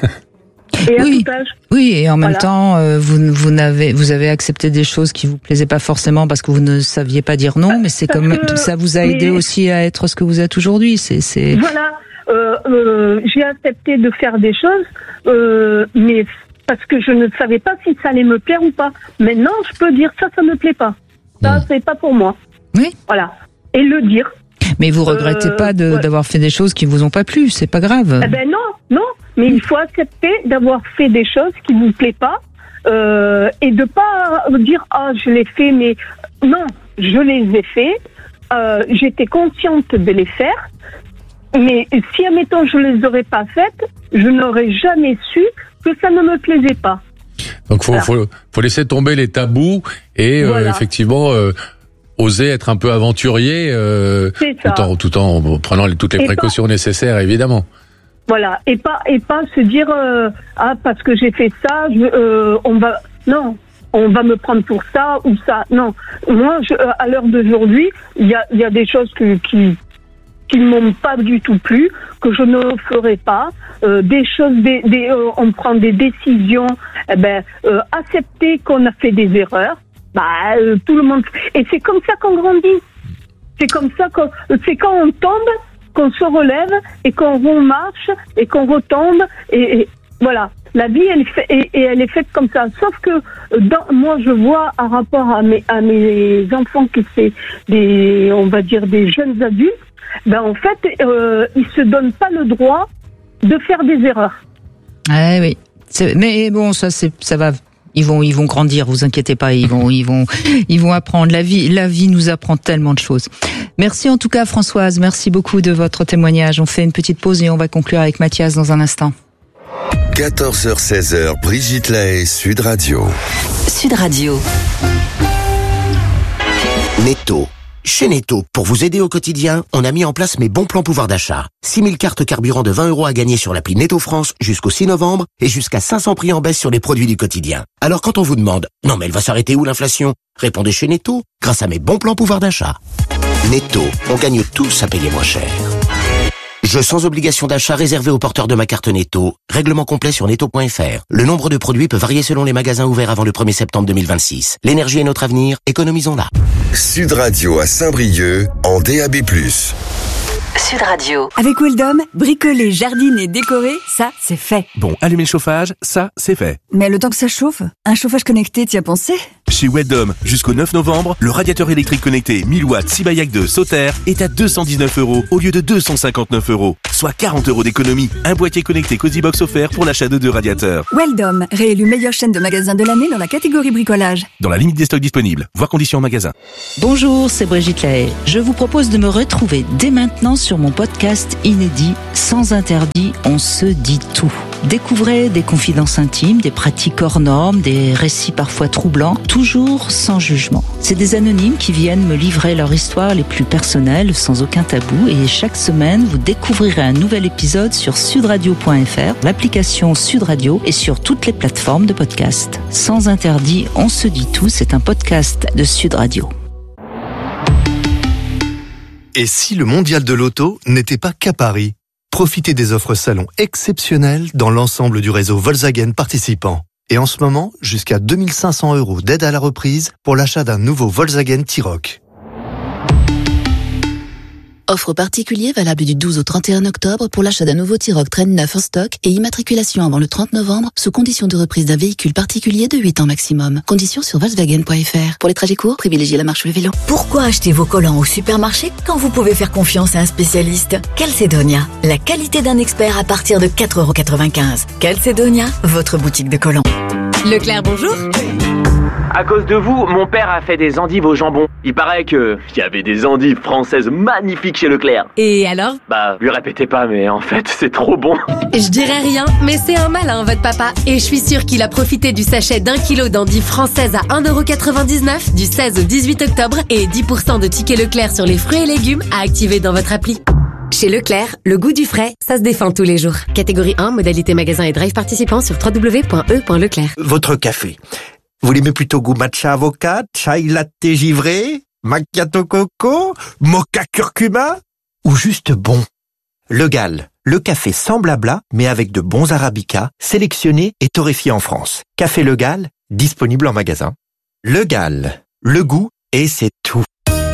Et à oui, tout âge. oui, et en voilà. même temps, euh, vous vous n'avez vous avez accepté des choses qui vous plaisaient pas forcément parce que vous ne saviez pas dire non, mais c'est parce comme que, ça vous a aidé mais, aussi à être ce que vous êtes aujourd'hui. C'est c'est. Voilà, euh, euh, j'ai accepté de faire des choses, euh, mais parce que je ne savais pas si ça allait me plaire ou pas. Maintenant, je peux dire ça, ça me plaît pas. Ça, mmh. c'est pas pour moi. Oui. Voilà, et le dire. Mais vous regrettez euh, pas de, ouais. d'avoir fait des choses qui vous ont pas plu, c'est pas grave. Eh ben non, non. Mais il faut accepter d'avoir fait des choses qui vous plaisent pas euh, et de pas dire ah je l'ai fait, mais non, je les ai fait. Euh, j'étais consciente de les faire, mais si admettons je les aurais pas faites, je n'aurais jamais su que ça ne me plaisait pas. Donc faut voilà. faut, faut laisser tomber les tabous et voilà. euh, effectivement. Euh, oser être un peu aventurier, euh, tout en, tout en prenant les, toutes les et précautions pas, nécessaires, évidemment. Voilà, et pas et pas se dire euh, ah parce que j'ai fait ça, je, euh, on va non, on va me prendre pour ça ou ça. Non, moi je, à l'heure d'aujourd'hui, il y a il y a des choses que, qui qui ne m'ont pas du tout plu, que je ne ferai pas. Euh, des choses, des, des euh, on prend des décisions. Eh ben euh, accepter qu'on a fait des erreurs. Bah, euh, tout le monde. Et c'est comme ça qu'on grandit. C'est comme ça qu'on. C'est quand on tombe qu'on se relève et qu'on remarche et qu'on retombe. Et, et voilà. La vie, elle est, fait, et, et elle est faite comme ça. Sauf que dans, moi, je vois, en rapport à mes, à mes enfants, que c'est des, on va dire, des jeunes adultes. Ben en fait, euh, ils se donnent pas le droit de faire des erreurs. Ah oui. C'est, mais bon, ça, c'est, ça va. Ils vont, ils vont grandir, vous inquiétez pas, ils vont, ils vont, ils vont apprendre. La vie, la vie nous apprend tellement de choses. Merci en tout cas, Françoise. Merci beaucoup de votre témoignage. On fait une petite pause et on va conclure avec Mathias dans un instant. quatorze heures seize heures, Brigitte Lahaie, Sud Radio. Sud Radio. Netto. Chez Netto, pour vous aider au quotidien, on a mis en place mes bons plans pouvoir d'achat. six mille cartes carburant de vingt euros à gagner sur l'appli Netto France jusqu'au six novembre et jusqu'à cinq cents prix en baisse sur les produits du quotidien. Alors quand on vous demande « Non mais elle va s'arrêter où l'inflation ?» Répondez chez Netto, grâce à mes bons plans pouvoir d'achat. Netto, on gagne tous à payer moins cher. Jeu sans obligation d'achat réservé aux porteurs de ma carte Netto. Règlement complet sur netto point f r. Le nombre de produits peut varier selon les magasins ouverts avant le premier septembre deux mille vingt-six. L'énergie est notre avenir, économisons-la. Sud Radio à Saint-Brieuc en D A B plus. Sud Radio. Avec Weldom, bricoler, jardiner, décorer, ça, c'est fait. Bon, allumer le chauffage, ça, c'est fait. Mais le temps que ça chauffe, un chauffage connecté, t'y as pensé? Chez Weldom, jusqu'au neuf novembre, le radiateur électrique connecté mille watts Sibayak deux Sauter est à deux cent dix-neuf euros au lieu de deux cent cinquante-neuf euros. Soit quarante euros d'économie. Un boîtier connecté Cozybox offert pour l'achat de deux radiateurs. Weldom, réélu meilleure chaîne de magasins de l'année dans la catégorie bricolage. Dans la limite des stocks disponibles. Voir conditions en magasin. Bonjour, c'est Brigitte Lahaye. Je vous propose de me retrouver dès maintenant sur mon podcast inédit Sans interdit, on se dit tout. Découvrez des confidences intimes, des pratiques hors normes, des récits parfois troublants, toujours sans jugement. C'est des anonymes qui viennent me livrer leur histoire les plus personnelles, sans aucun tabou, et chaque semaine, vous découvrirez un nouvel épisode sur sudradio point f r, l'application Sud Radio et sur toutes les plateformes de podcast. Sans interdit, on se dit tout, c'est un podcast de Sud Radio. Et si le mondial de l'auto n'était pas qu'à Paris ? Profitez des offres salon exceptionnelles dans l'ensemble du réseau Volkswagen participant. Et en ce moment, jusqu'à deux mille cinq cents euros d'aide à la reprise pour l'achat d'un nouveau Volkswagen T-Roc. Offre particulier valable du douze au trente et un octobre pour l'achat d'un nouveau T-Roc Train neuf en stock et immatriculation avant le trente novembre sous condition de reprise d'un véhicule particulier de huit ans maximum. Conditions sur volkswagen point f r. Pour les trajets courts, privilégiez la marche ou le vélo. Pourquoi acheter vos collants au supermarché quand vous pouvez faire confiance à un spécialiste? Calcedonia, la qualité d'un expert à partir de quatre euros quatre-vingt-quinze. Calcedonia, votre boutique de collants. Leclerc, bonjour. À cause de vous, mon père a fait des endives au jambon. Il paraît que il y avait des endives françaises magnifiques chez Leclerc. Et alors? Bah, lui répétez pas, mais en fait, c'est trop bon. Je dirais rien, mais c'est un malin, votre papa. Et je suis sûre qu'il a profité du sachet d'un kilo d'endives françaises à un euro quatre-vingt-dix-neuf du seize au dix-huit octobre et dix pour cent de tickets Leclerc sur les fruits et légumes à activer dans votre appli. Chez Leclerc, le goût du frais, ça se défend tous les jours. Catégorie un, modalité magasin et drive participant sur w w w point e point leclerc. Votre café. Vous l'aimez plutôt goût matcha avocat, chai latte givré, macchiato coco, mocha curcuma ou juste bon? Le Gall, le café sans blabla mais avec de bons arabicas, sélectionnés et torréfiés en France. Café Le Gall, disponible en magasin. Le Gall, le goût et c'est tout.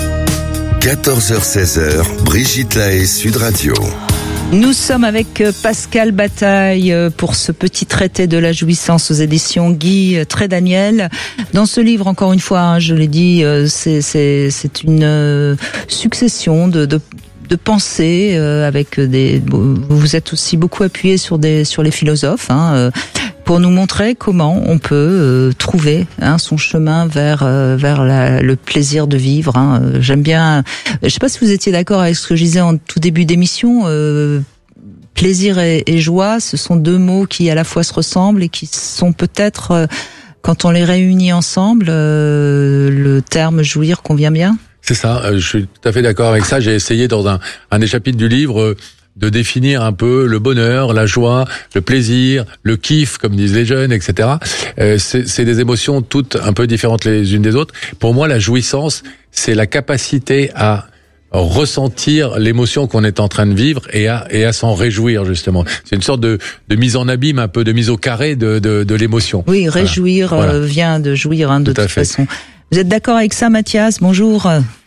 quatorze heures seize, Brigitte Lahaye, Sud Radio. Nous sommes avec Pascal Bataille pour ce petit traité de la jouissance aux éditions Guy Trédaniel. Dans ce livre, encore une fois, hein, je l'ai dit, c'est, c'est, c'est une succession de, de, de pensées euh, avec des. Vous êtes aussi beaucoup appuyé sur des sur les philosophes. Hein, euh, pour nous montrer comment on peut euh, trouver hein, son chemin vers euh, vers la, le plaisir de vivre. Hein. J'aime bien. Je sais pas si vous étiez d'accord avec ce que je disais en tout début d'émission. Euh, plaisir et, et joie, ce sont deux mots qui à la fois se ressemblent et qui sont peut-être, euh, quand on les réunit ensemble, euh, le terme jouir convient bien. C'est ça. Euh, je suis tout à fait d'accord avec ça. J'ai essayé dans un un des chapitres du livre. Euh, de définir un peu le bonheur, la joie, le plaisir, le kiff, comme disent les jeunes, et cetera. Euh, c'est, c'est des émotions toutes un peu différentes les unes des autres. Pour moi, la jouissance, c'est la capacité à ressentir l'émotion qu'on est en train de vivre et à et à s'en réjouir justement. C'est une sorte de de mise en abîme, un peu de mise au carré de de, de l'émotion. Oui, réjouir voilà. Euh, vient de jouir hein, de Tout toute façon. Vous êtes d'accord avec ça, Mathias? Bonjour.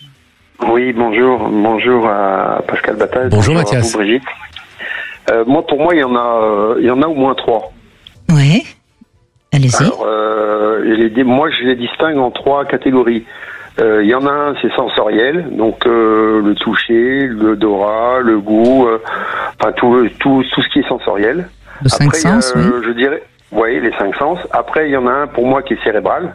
Oui, bonjour, bonjour à Pascal Bataille. Bonjour, bonjour Mathias. À vous, Brigitte. Euh, moi, pour moi, il y en a, euh, il y en a au moins trois. Oui. Allez-y. Alors, euh, les, moi, je les distingue en trois catégories. Euh, il y en a un, c'est sensoriel, donc euh, le toucher, l'odorat, le goût, euh, enfin tout, tout, tout ce qui est sensoriel. Le cinq Après, sens, euh, oui. Je dirais, oui, les cinq sens. Après, il y en a un pour moi qui est cérébral.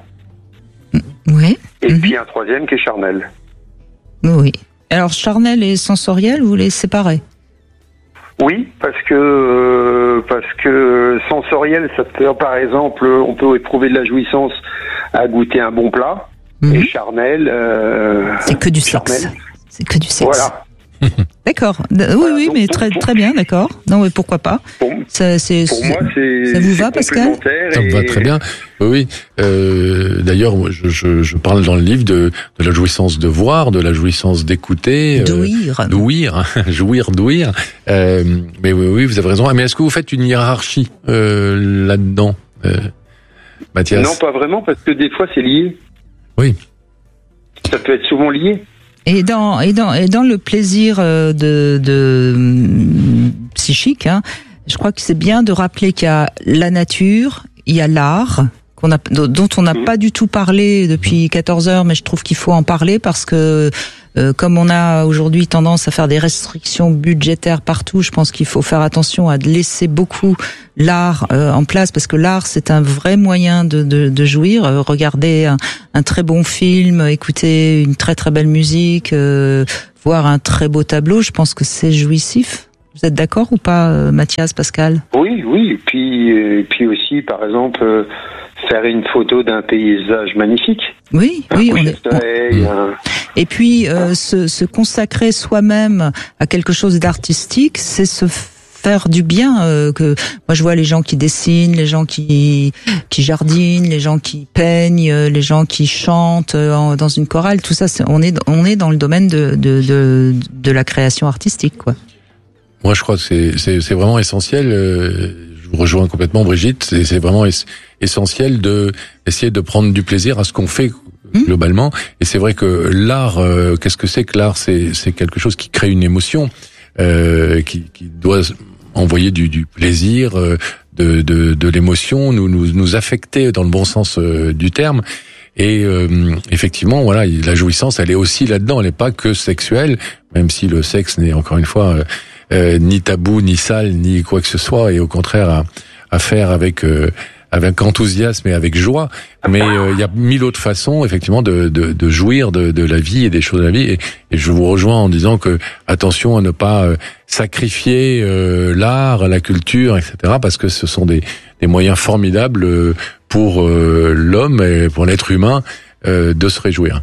Oui. Et mm-hmm. puis un troisième qui est charnel. Oui. Alors, charnel et sensoriel, vous les séparez? Oui, parce que euh, parce que sensoriel, ça peut, par exemple, on peut éprouver de la jouissance à goûter un bon plat. Mmh. Et charnel, euh, c'est que du charnel. sexe. C'est que du sexe. Voilà. D'accord. Oui, oui, mais très très bien, d'accord. Non, mais pourquoi pas. Ça, c'est, Pour moi, c'est ça vous c'est va, Pascal? Ça me va très bien. Oui, oui. Euh, d'ailleurs, moi, je, je, je parle dans le livre de, de la jouissance de voir, de la jouissance d'écouter. D'ouïr. Euh, d'ouïr. Jouir, d'ouïr. Euh, mais oui, oui, vous avez raison. Mais est-ce que vous faites une hiérarchie euh, là-dedans, euh, Mathias? Non, pas vraiment, parce que des fois, c'est lié. Oui. Ça peut être souvent lié. Et dans et dans et dans le plaisir de, de, de psychique, hein, je crois que c'est bien de rappeler qu'il y a la nature, il y a l'art qu'on a dont on n'a mmh. pas du tout parlé depuis quatorze heures, mais je trouve qu'il faut en parler parce que euh, comme on a aujourd'hui tendance à faire des restrictions budgétaires partout, je pense qu'il faut faire attention à laisser beaucoup l'art euh, en place parce que l'art c'est un vrai moyen de, de, de jouir. Euh, regarder un, un très bon film, écouter une très très belle musique, euh, voir un très beau tableau, je pense que c'est jouissif. Vous êtes d'accord ou pas, euh, Mathias, Pascal? Oui, oui. Et puis, et puis aussi, par exemple, euh, faire une photo d'un paysage magnifique. Oui, un oui. On est... soleil, on... Un... Et puis, euh, se, se consacrer soi-même à quelque chose d'artistique, c'est se faire du bien. Euh, que moi, je vois les gens qui dessinent, les gens qui qui jardinent, les gens qui peignent, les gens qui chantent euh, dans une chorale. Tout ça, c'est, on est on est dans le domaine de de de, de la création artistique, quoi. Moi, je crois que c'est, c'est, c'est vraiment essentiel. Euh, je vous rejoins complètement, Brigitte. C'est, c'est vraiment es, essentiel de essayer de prendre du plaisir à ce qu'on fait mmh. globalement. Et c'est vrai que l'art, euh, qu'est-ce que c'est que l'art? C'est, c'est quelque chose qui crée une émotion, euh, qui, qui doit envoyer du, du plaisir, euh, de, de, de l'émotion, nous, nous, nous affecter dans le bon sens euh, du terme. Et euh, effectivement, voilà, la jouissance, elle est aussi là-dedans. Elle n'est pas que sexuelle, même si le sexe n'est encore une fois euh, euh, ni tabou, ni sale, ni quoi que ce soit, et au contraire à, à faire avec euh, avec enthousiasme et avec joie. Mais euh, il y a mille autres façons, effectivement, de, de, de jouir de, de la vie et des choses de la vie. Et, et je vous rejoins en disant que attention à ne pas euh, sacrifier euh, l'art, la culture, et cetera, parce que ce sont des, des moyens formidables euh, pour euh, l'homme et pour l'être humain euh, de se réjouir.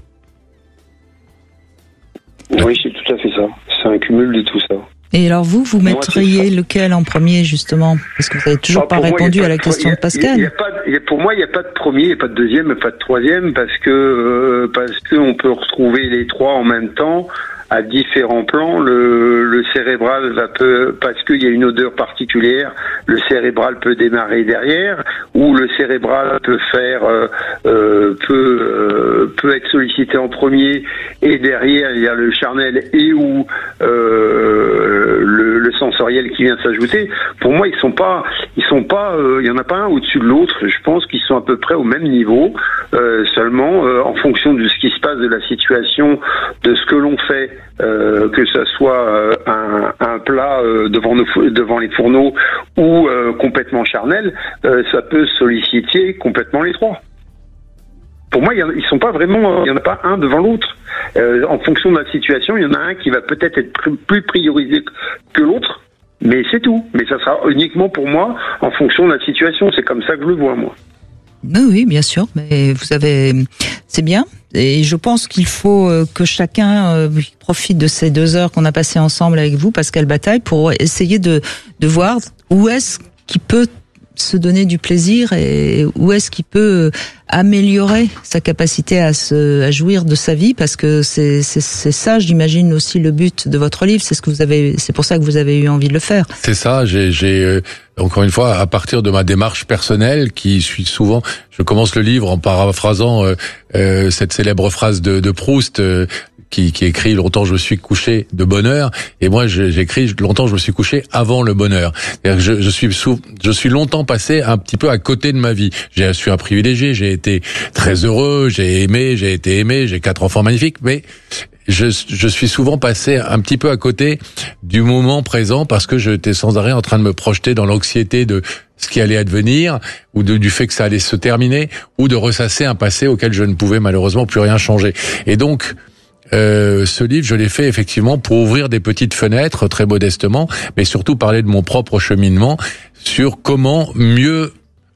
Oui, c'est tout à fait ça. C'est un cumul de tout ça. Et alors vous, vous mettriez moi, lequel en premier, justement? Parce que vous n'avez toujours ah, pas répondu moi, à la question de Pascal. Y a, y a pas, y a, pour moi, il n'y a pas de premier, il n'y a pas de deuxième, il n'y a pas de troisième, parce que euh, parce qu'on peut retrouver les trois en même temps, à différents plans. Le, le cérébral va peu, parce qu'il y a une odeur particulière, le cérébral peut démarrer derrière, ou le cérébral peut faire, euh, euh, peut, euh, peut être sollicité en premier, et derrière il y a le charnel et ou euh, le, le sensoriel qui vient s'ajouter. Pour moi, ils sont pas, ils sont pas, euh, il y en a pas un au-dessus de l'autre. Je pense qu'ils sont à peu près au même niveau, euh, seulement euh, en fonction de ce qui se passe, de la situation, de ce que l'on fait. Euh, que ça soit euh, un, un plat euh, devant, nos, devant les fourneaux ou euh, complètement charnel, euh, ça peut solliciter complètement les trois. Pour moi, y a, ils sont pas vraiment, il y en a pas un devant l'autre. Euh, en fonction de la situation, il y en a un qui va peut-être être plus priorisé que l'autre, mais c'est tout. Mais ça sera uniquement pour moi en fonction de la situation. C'est comme ça que je le vois, moi. Oui, oui, bien sûr, mais vous avez, c'est bien. Et je pense qu'il faut que chacun profite de ces deux heures qu'on a passées ensemble avec vous, Pascal Bataille, pour essayer de, de voir où est-ce qu'il peut se donner du plaisir et où est-ce qu'il peut améliorer sa capacité à se à jouir de sa vie, parce que c'est c'est c'est ça, j'imagine, aussi le but de votre livre. C'est ce que vous avez, c'est pour ça que vous avez eu envie de le faire. C'est ça. J'ai j'ai euh, encore une fois, à partir de ma démarche personnelle, qui suit souvent, je commence le livre en paraphrasant euh, euh, cette célèbre phrase de, de Proust. Euh, Qui, qui écrit longtemps je me suis couché de bonne heure, et moi j'écris longtemps je me suis couché avant le bonheur. C'est-à-dire que je, je suis sous, je suis longtemps passé un petit peu à côté de ma vie. Je suis un privilégié, j'ai été très heureux, j'ai aimé, j'ai été aimé, j'ai quatre enfants magnifiques, mais je, je suis souvent passé un petit peu à côté du moment présent parce que j'étais sans arrêt en train de me projeter dans l'anxiété de ce qui allait advenir, ou de, du fait que ça allait se terminer, ou de ressasser un passé auquel je ne pouvais malheureusement plus rien changer. Et donc Euh, ce livre, je l'ai fait effectivement pour ouvrir des petites fenêtres, très modestement, mais surtout parler de mon propre cheminement sur comment mieux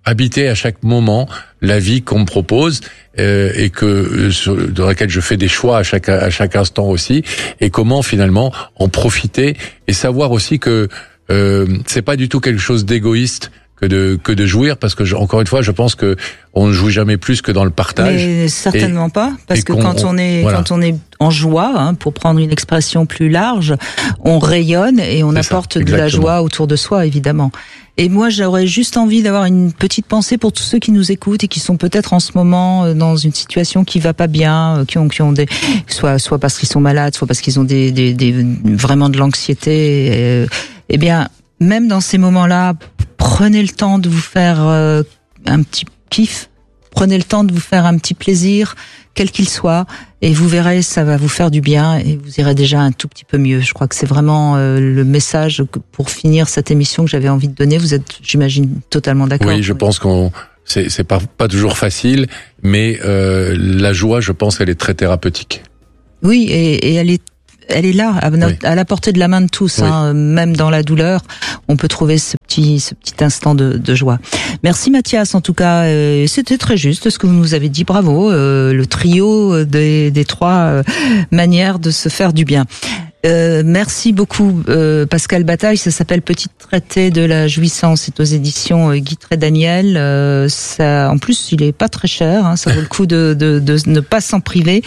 habiter à chaque moment la vie qu'on me propose euh, et que sur, dans laquelle je fais des choix à chaque à chaque instant aussi, et comment finalement en profiter et savoir aussi que euh, c'est pas du tout quelque chose d'égoïste que de que de jouir, parce que je, encore une fois je pense que on ne joue jamais plus que dans le partage. Mais certainement et, pas, parce que quand on, on est voilà. quand on est en joie, hein, pour prendre une expression plus large, on rayonne et on C'est apporte ça, de la joie autour de soi, évidemment. Et moi, j'aurais juste envie d'avoir une petite pensée pour tous ceux qui nous écoutent et qui sont peut-être en ce moment dans une situation qui va pas bien, qui ont qui ont des soit soit parce qu'ils sont malades, soit parce qu'ils ont des des, des vraiment de l'anxiété. Et, eh bien, même dans ces moments-là, prenez le temps de vous faire euh, un petit kiff, prenez le temps de vous faire un petit plaisir, quel qu'il soit, et vous verrez, ça va vous faire du bien et vous irez déjà un tout petit peu mieux. Je crois que c'est vraiment euh, le message que, pour finir cette émission, que j'avais envie de donner. Vous êtes, j'imagine, totalement d'accord. Oui, je oui. pense qu'on c'est c'est pas pas toujours facile, mais euh, la joie, je pense, elle est très thérapeutique. Oui, et, et elle est elle est là, à, notre, oui. à la portée de la main de tous, oui. hein, même dans la douleur, on peut trouver ce petit, ce petit instant de, de joie. Merci Mathias, en tout cas, euh, c'était très juste ce que vous nous avez dit, bravo, euh, le trio des, des trois euh, manières de se faire du bien. Euh, merci beaucoup euh, Pascal Bataille, ça s'appelle Petit traité de la jouissance, c'est aux éditions euh, Guy Daniel. Euh, ça, en plus, il est pas très cher, hein, ça vaut le coup de, de, de ne pas s'en priver.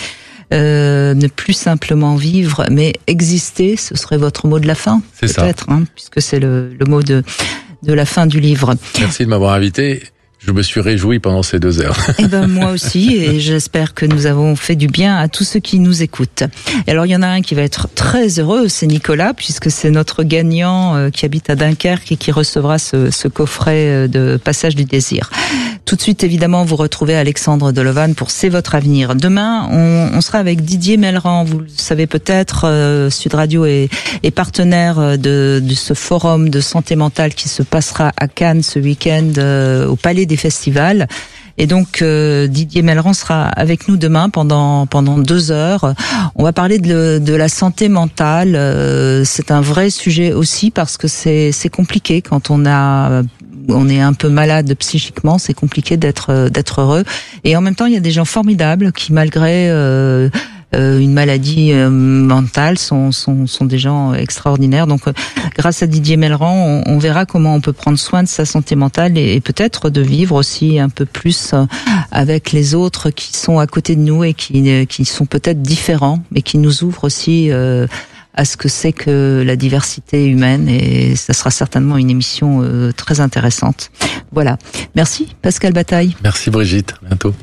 Euh, ne plus simplement vivre, mais exister, ce serait votre mot de la fin, c'est peut-être, hein, puisque c'est le, le mot de, de la fin du livre. Merci de m'avoir invité. Je me suis réjoui pendant ces deux heures. Eh ben moi aussi, et j'espère que nous avons fait du bien à tous ceux qui nous écoutent. Et alors il y en a un qui va être très heureux, c'est Nicolas, puisque c'est notre gagnant euh, qui habite à Dunkerque et qui recevra ce, ce coffret de Passage du désir. Tout de suite, évidemment, vous retrouvez Alexandre Delevan pour C'est votre avenir. Demain, on, on sera avec Didier Mellerand. Vous le savez peut-être, euh, Sud Radio est, est partenaire de, de ce forum de santé mentale qui se passera à Cannes ce week-end euh, au Palais des Festivals. Et donc euh, Didier Mellerand sera avec nous demain pendant pendant deux heures. On va parler de, de la santé mentale. Euh, c'est un vrai sujet aussi parce que c'est c'est compliqué quand on a on est un peu malade psychiquement, c'est compliqué d'être d'être heureux. Et en même temps, il y a des gens formidables qui, malgré euh, euh, une maladie euh, mentale, sont, sont sont des gens extraordinaires. Donc, euh, grâce à Didier Mellerand, on, on verra comment on peut prendre soin de sa santé mentale et, et peut-être de vivre aussi un peu plus avec les autres qui sont à côté de nous et qui qui sont peut-être différents, mais qui nous ouvrent aussi euh, à ce que c'est que la diversité humaine, et ça sera certainement une émission euh, très intéressante. Voilà. Merci Pascal Bataille. Merci Brigitte, à bientôt.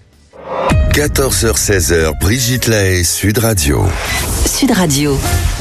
quatorze heures seize, Brigitte Lahaie, Sud Radio. Sud Radio.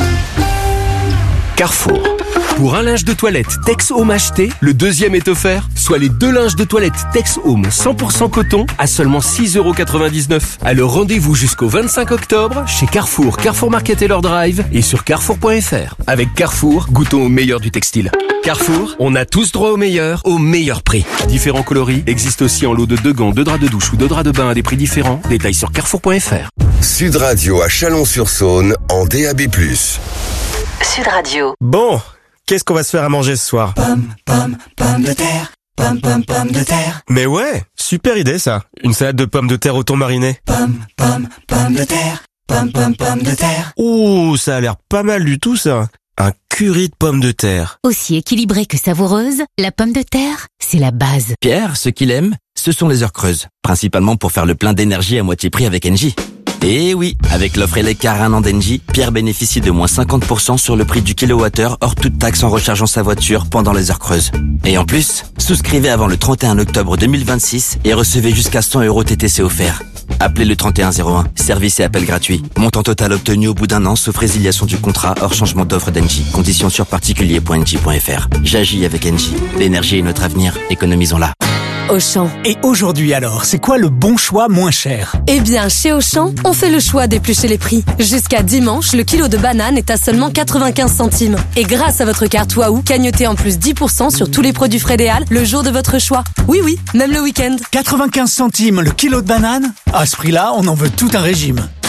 Carrefour. Pour un linge de toilette Tex Home acheté, le deuxième est offert, soit les deux linges de toilette Tex Home cent pour cent coton à seulement six euros quatre-vingt-dix-neuf. Alors rendez-vous jusqu'au vingt-cinq octobre chez Carrefour, Carrefour Market et leur Drive et sur carrefour point f r. Avec Carrefour, goûtons au meilleur du textile. Carrefour, on a tous droit au meilleur, au meilleur prix. Différents coloris existent aussi en lot de deux gants, deux draps de douche ou deux draps de bain à des prix différents. Détails sur carrefour point f r. Sud Radio à Chalon-sur-Saône en D A B plus. Sud Radio. Bon, qu'est-ce qu'on va se faire à manger ce soir? Pomme, pomme, pomme de terre. Pomme, pomme, pomme de terre. Mais ouais, super idée ça. Une salade de pommes de terre au thon mariné. Pomme, pomme, pomme de terre. Pomme, pomme, pomme de terre. Ouh, ça a l'air pas mal du tout ça. Un curry de pommes de terre. Aussi équilibrée que savoureuse, la pomme de terre, c'est la base. Pierre, ce qu'il aime, ce sont les heures creuses. Principalement pour faire le plein d'énergie à moitié prix avec Engie. Et oui, avec l'offre électrique un an d'Engie, Pierre bénéficie de moins cinquante pour cent sur le prix du kilowattheure hors toute taxe en rechargeant sa voiture pendant les heures creuses. Et en plus, souscrivez avant le trente et un octobre deux mille vingt-six et recevez jusqu'à cent euros T T C offerts. Appelez le trente et un zéro un, service et appel gratuit. Montant total obtenu au bout d'un an sauf résiliation du contrat hors changement d'offre d'Engie. Conditions sur particulier point engie point f r. J'agis avec Engie. L'énergie est notre avenir, économisons-la. Auchan. Et aujourd'hui alors, c'est quoi le bon choix moins cher? Eh bien, chez Auchan, on fait le choix d'éplucher les prix. Jusqu'à dimanche, le kilo de banane est à seulement quatre-vingt-quinze centimes. Et grâce à votre carte Waouh, cagnotez en plus dix pour cent sur tous les produits Frédéal le jour de votre choix. Oui, oui, même le week-end. quatre-vingt-quinze centimes le kilo de banane? À ce prix-là, on en veut tout un régime.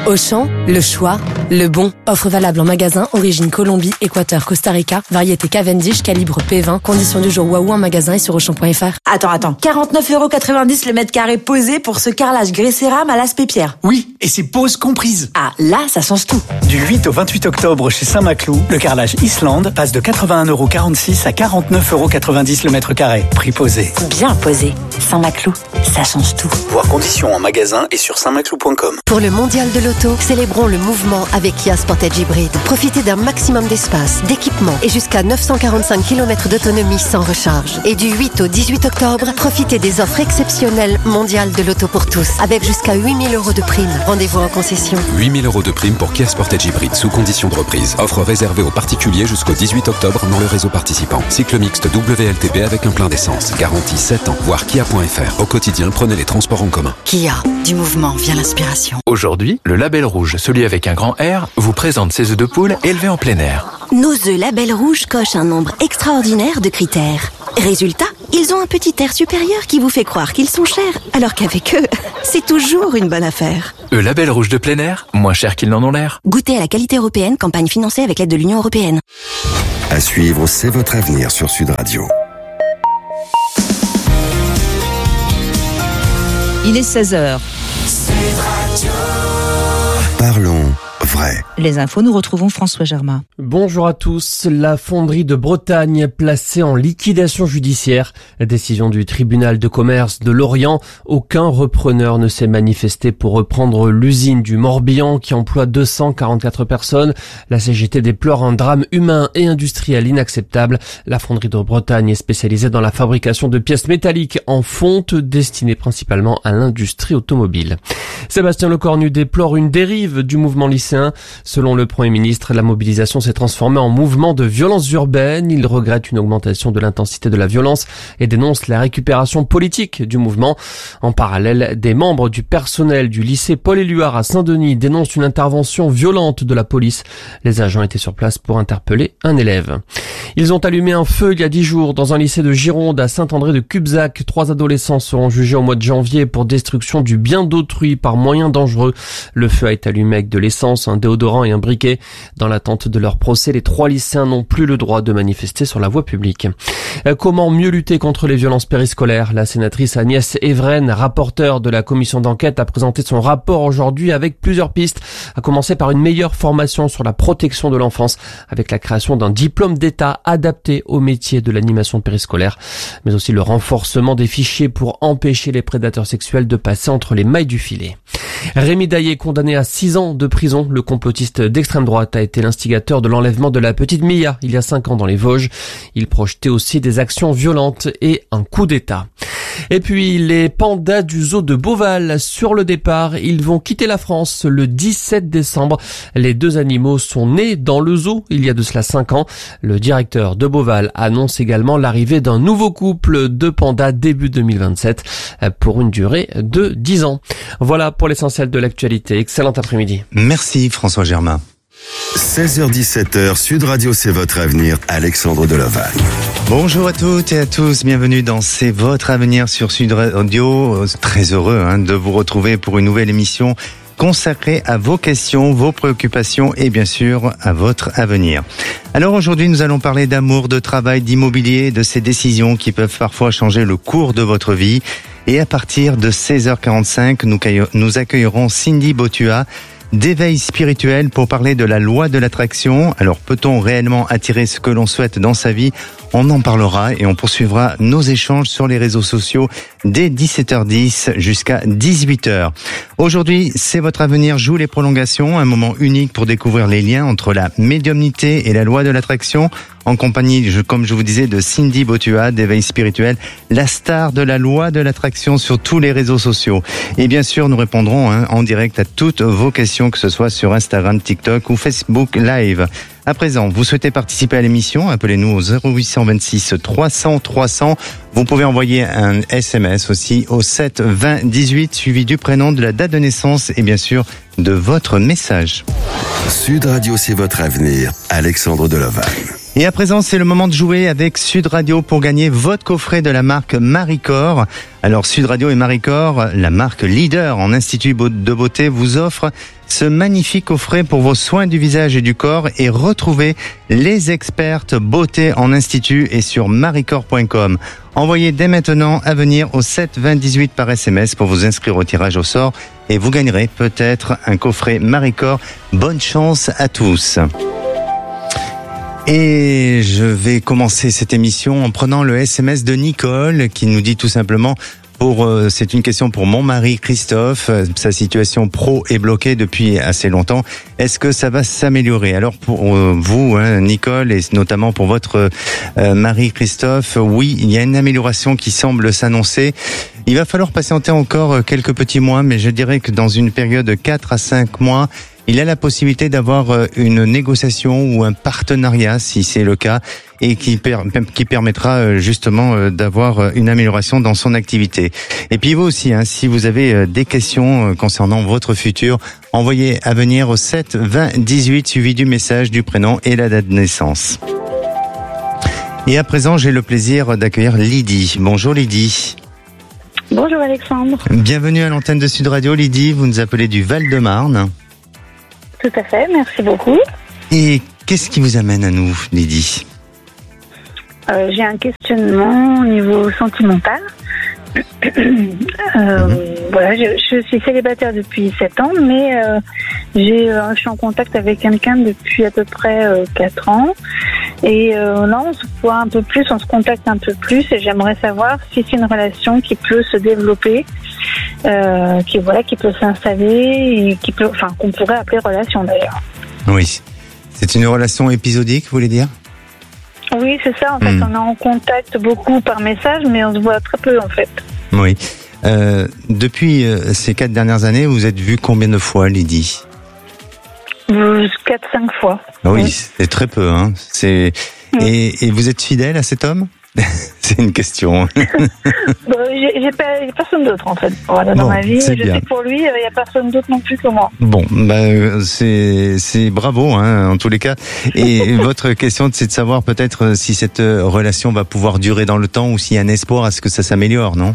Auchan, le choix, le bon. Offre valable en magasin, origine Colombie, Équateur, Costa Rica, variété Cavendish, calibre P vingt, conditions du jour Waouh en magasin et sur Auchan point F R. Attends, attends, quarante-neuf euros quatre-vingt-dix le mètre carré posé pour ce carrelage grès cérame à l'aspect pierre. Oui, et c'est pose comprise. Ah, là, ça change tout. Du huit au vingt-huit octobre chez Saint-Maclou, le carrelage Islande passe de quatre-vingt-un euros quarante-six à quarante-neuf euros quatre-vingt-dix le mètre carré. Prix posé. Bien posé. Saint-Maclou, ça change tout. Voir conditions en magasin et sur saint maclou point com. Pour le mondial de l'auto, célébrons le mouvement avec Kia Sportage Hybride. Profitez d'un maximum d'espace, d'équipement et jusqu'à neuf cent quarante-cinq kilomètres d'autonomie sans recharge. Et du huit au dix-huit octobre, profitez des offres exceptionnelles mondiales de l'auto pour tous, avec jusqu'à huit mille euros de prime. Rendez-vous en concession. huit mille euros de prime pour Kia Sportage Hybride sous condition de reprise. Offre réservée aux particuliers jusqu'au dix-huit octobre dans le réseau participant. Cycle mixte W L T P avec un plein d'essence. Garantie sept ans. Voir kia point F R. Au quotidien, prenez les transports en commun. Kia, du mouvement vient l'inspiration. Aujourd'hui, le label rouge, celui avec un grand R, vous présente ses œufs de poule élevés en plein air. Nos œufs Label Rouge cochent un nombre extraordinaire de critères. Résultat, ils ont un petit air supérieur qui vous fait croire qu'ils sont chers, alors qu'avec eux, c'est toujours une bonne affaire. Eux label rouge de plein air, moins cher qu'ils n'en ont l'air. Goûtez à la qualité européenne, campagne financée avec l'aide de l'Union européenne. À suivre, c'est votre avenir sur Sud Radio. Il est seize heures. Parlons vrai. Les infos, nous retrouvons François Germain. Bonjour à tous. La fonderie de Bretagne placée en liquidation judiciaire. Décision du tribunal de commerce de Lorient. Aucun repreneur ne s'est manifesté pour reprendre l'usine du Morbihan qui emploie deux cent quarante-quatre personnes. La C G T déplore un drame humain et industriel inacceptable. La fonderie de Bretagne est spécialisée dans la fabrication de pièces métalliques en fonte destinées principalement à l'industrie automobile. Sébastien Lecornu déplore une dérive du mouvement lycéen. Selon le Premier ministre, la mobilisation s'est transformée en mouvement de violence urbaine. Il regrette une augmentation de l'intensité de la violence et dénonce la récupération politique du mouvement. En parallèle, des membres du personnel du lycée Paul-Éluard à Saint-Denis dénoncent une intervention violente de la police. Les agents étaient sur place pour interpeller un élève. Ils ont allumé un feu il y a dix jours dans un lycée de Gironde à Saint-André-de-Cubzac. Trois adolescents seront jugés au mois de janvier pour destruction du bien d'autrui par moyens dangereux. Le feu a été allumé avec de l'essence, un déodorant et un briquet. Dans l'attente de leur procès, les trois lycéens n'ont plus le droit de manifester sur la voie publique. Comment mieux lutter contre les violences périscolaires? La sénatrice Agnès Evren, rapporteure de la commission d'enquête, a présenté son rapport aujourd'hui avec plusieurs pistes, à commencer par une meilleure formation sur la protection de l'enfance, avec la création d'un diplôme d'État adapté au métier de l'animation périscolaire, mais aussi le renforcement des fichiers pour empêcher les prédateurs sexuels de passer entre les mailles du filet. Rémi Daillé, condamné à six ans de prison. Le complotiste d'extrême droite a été l'instigateur de l'enlèvement de la petite Mia il y a cinq ans dans les Vosges. Il projetait aussi des actions violentes et un coup d'État. Et puis les pandas du zoo de Beauval sur le départ. Ils vont quitter la France le dix-sept décembre. Les deux animaux sont nés dans le zoo il y a de cela cinq ans. Le directeur de Beauval annonce également l'arrivée d'un nouveau couple de pandas début deux mille vingt-sept pour une durée de dix ans. Voilà pour l'essentiel de l'actualité. Excellent après-midi. Merci François Germain. seize heures dix-sept heures, Sud Radio, c'est votre avenir. Alexandre Delovalle. Bonjour à toutes et à tous, bienvenue dans C'est votre avenir sur Sud Radio. Très heureux hein, de vous retrouver pour une nouvelle émission consacrée à vos questions, vos préoccupations et bien sûr à votre avenir. Alors aujourd'hui, nous allons parler d'amour, de travail, d'immobilier, de ces décisions qui peuvent parfois changer le cours de votre vie. Et à partir de seize heures quarante-cinq, nous accueillerons Cindy Botua d'éveil spirituel pour parler de la loi de l'attraction. Alors peut-on réellement attirer ce que l'on souhaite dans sa vie? On en parlera et on poursuivra nos échanges sur les réseaux sociaux dès dix-sept heures dix jusqu'à dix-huit heures. Aujourd'hui, C'est votre avenir joue les prolongations, un moment unique pour découvrir les liens entre la médiumnité et la loi de l'attraction, en compagnie, comme je vous disais, de Cindy Botua d'éveil spirituel, la star de la loi de l'attraction sur tous les réseaux sociaux. Et bien sûr, nous répondrons hein, en direct à toutes vos questions, que ce soit sur Instagram, TikTok ou Facebook Live. À présent, vous souhaitez participer à l'émission, appelez-nous au zéro huit cent vingt-six trois cents trois cents. Vous pouvez envoyer un S M S aussi au sept vingt dix-huit, suivi du prénom, de la date de naissance et bien sûr de votre message. Sud Radio, c'est votre avenir. Alexandre Delovalle. Et à présent, c'est le moment de jouer avec Sud Radio pour gagner votre coffret de la marque Maricor. Alors, Sud Radio et Maricor, la marque leader en institut de beauté, vous offre ce magnifique coffret pour vos soins du visage et du corps et retrouvez les expertes beauté en institut et sur maricorps point com. Envoyez dès maintenant à venir au sept vingt dix-huit par S M S pour vous inscrire au tirage au sort et vous gagnerez peut-être un coffret Maricorps. Bonne chance à tous. Et je vais commencer cette émission en prenant le S M S de Nicole qui nous dit tout simplement pour euh, c'est une question pour mon mari Christophe, sa situation pro est bloquée depuis assez longtemps. Est-ce que ça va s'améliorer? Alors pour euh, vous hein, Nicole et notamment pour votre euh, mari Christophe, oui, il y a une amélioration qui semble s'annoncer. Il va falloir patienter encore quelques petits mois, mais je dirais que dans une période de quatre à cinq mois, il a la possibilité d'avoir une négociation ou un partenariat, si c'est le cas, et qui, per- qui permettra justement d'avoir une amélioration dans son activité. Et puis vous aussi, hein, si vous avez des questions concernant votre futur, envoyez à venir au sept vingt dix-huit suivi du message, du prénom et la date de naissance. Et à présent, j'ai le plaisir d'accueillir Lydie. Bonjour Lydie. Bonjour Alexandre. Bienvenue à l'antenne de Sud Radio. Lydie, vous nous appelez du Val-de-Marne. Tout à fait, merci beaucoup. Et qu'est-ce qui vous amène à nous, Lydie? euh, J'ai un questionnement au niveau sentimental. euh, mmh. Voilà, je, je suis célibataire depuis sept ans, mais euh, j'ai, euh, je suis en contact avec quelqu'un depuis à peu près euh, quatre ans. Et euh, là, on se voit un peu plus, on se contacte un peu plus, et j'aimerais savoir si c'est une relation qui peut se développer, euh, qui voilà, qui peut s'installer, et qui peut, enfin, qu'on pourrait appeler relation d'ailleurs. Oui, c'est une relation épisodique, vous voulez dire? Oui, c'est ça. En fait, mmh. on est en contact beaucoup par message, mais on se voit très peu en fait. Oui. Euh, depuis euh, ces quatre dernières années, vous êtes vu combien de fois, Lydie? Quatre, cinq fois. Oui, oui, c'est très peu, hein. C'est oui. et, et vous êtes fidèle à cet homme? C'est une question. bon, j'ai, j'ai, pas, j'ai personne d'autre en fait. Voilà, dans bon, ma vie, je bien. sais que pour lui, il n'y a personne d'autre non plus que moi. Bon, bah c'est c'est bravo, hein, en tous les cas. Et votre question, c'est de savoir peut-être si cette relation va pouvoir durer dans le temps ou s'il y a un espoir à ce que ça s'améliore, non?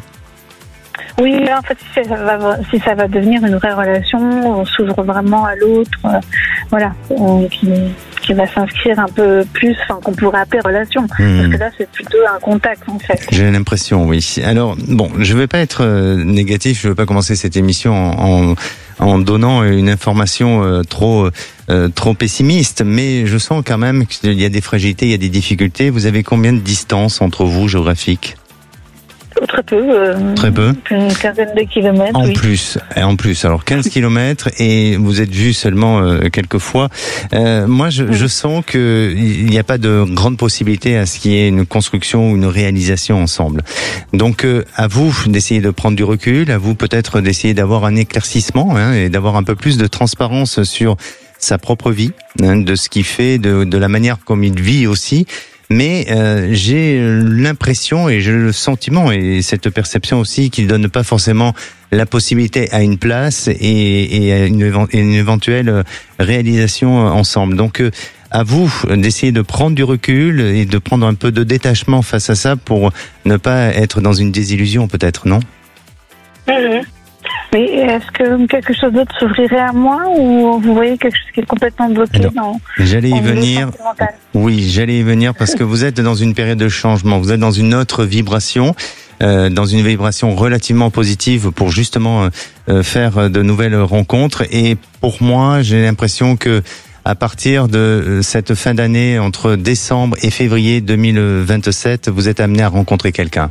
Oui, en fait, si ça va, si ça va devenir une vraie relation, on s'ouvre vraiment à l'autre, euh, voilà, on, qui, qui va s'inscrire un peu plus, enfin, qu'on pourrait appeler relation. Mmh. Parce que là, c'est plutôt un contact, en fait. J'ai l'impression, oui. Alors, bon, je vais pas être euh, négatif, je veux pas commencer cette émission en, en, en donnant une information euh, trop, euh, trop pessimiste, mais je sens quand même qu'il y a des fragilités, il y a des difficultés. Vous avez combien de distance entre vous, géographique? Très peu. Euh, Très peu. Une quinzaine de kilomètres. En oui. plus, en plus. Alors quinze kilomètres et vous êtes vus seulement euh, quelques fois. Euh, moi, je, oui. je sens que il n'y a pas de grande possibilité à ce qu'il y ait une construction ou une réalisation ensemble. Donc, euh, à vous d'essayer de prendre du recul, à vous peut-être d'essayer d'avoir un éclaircissement hein, et d'avoir un peu plus de transparence sur sa propre vie, hein, de ce qu'il fait, de, de la manière comme il vit aussi. Mais euh, j'ai l'impression et j'ai le sentiment et cette perception aussi qu'il donne pas forcément la possibilité à une place et, et à une, une éventuelle réalisation ensemble. Donc euh, à vous d'essayer de prendre du recul et de prendre un peu de détachement face à ça pour ne pas être dans une désillusion peut-être, non? Mmh. Mais est-ce que quelque chose d'autre s'ouvrirait à moi ou vous voyez quelque chose qui est complètement bloqué? Alors, dans J'allais y venir. Oui, j'allais y venir parce que vous êtes dans une période de changement. Vous êtes dans une autre vibration, euh, dans une vibration relativement positive pour justement euh, faire de nouvelles rencontres. Et pour moi, j'ai l'impression que à partir de cette fin d'année, entre décembre et février deux mille vingt-sept, vous êtes amené à rencontrer quelqu'un.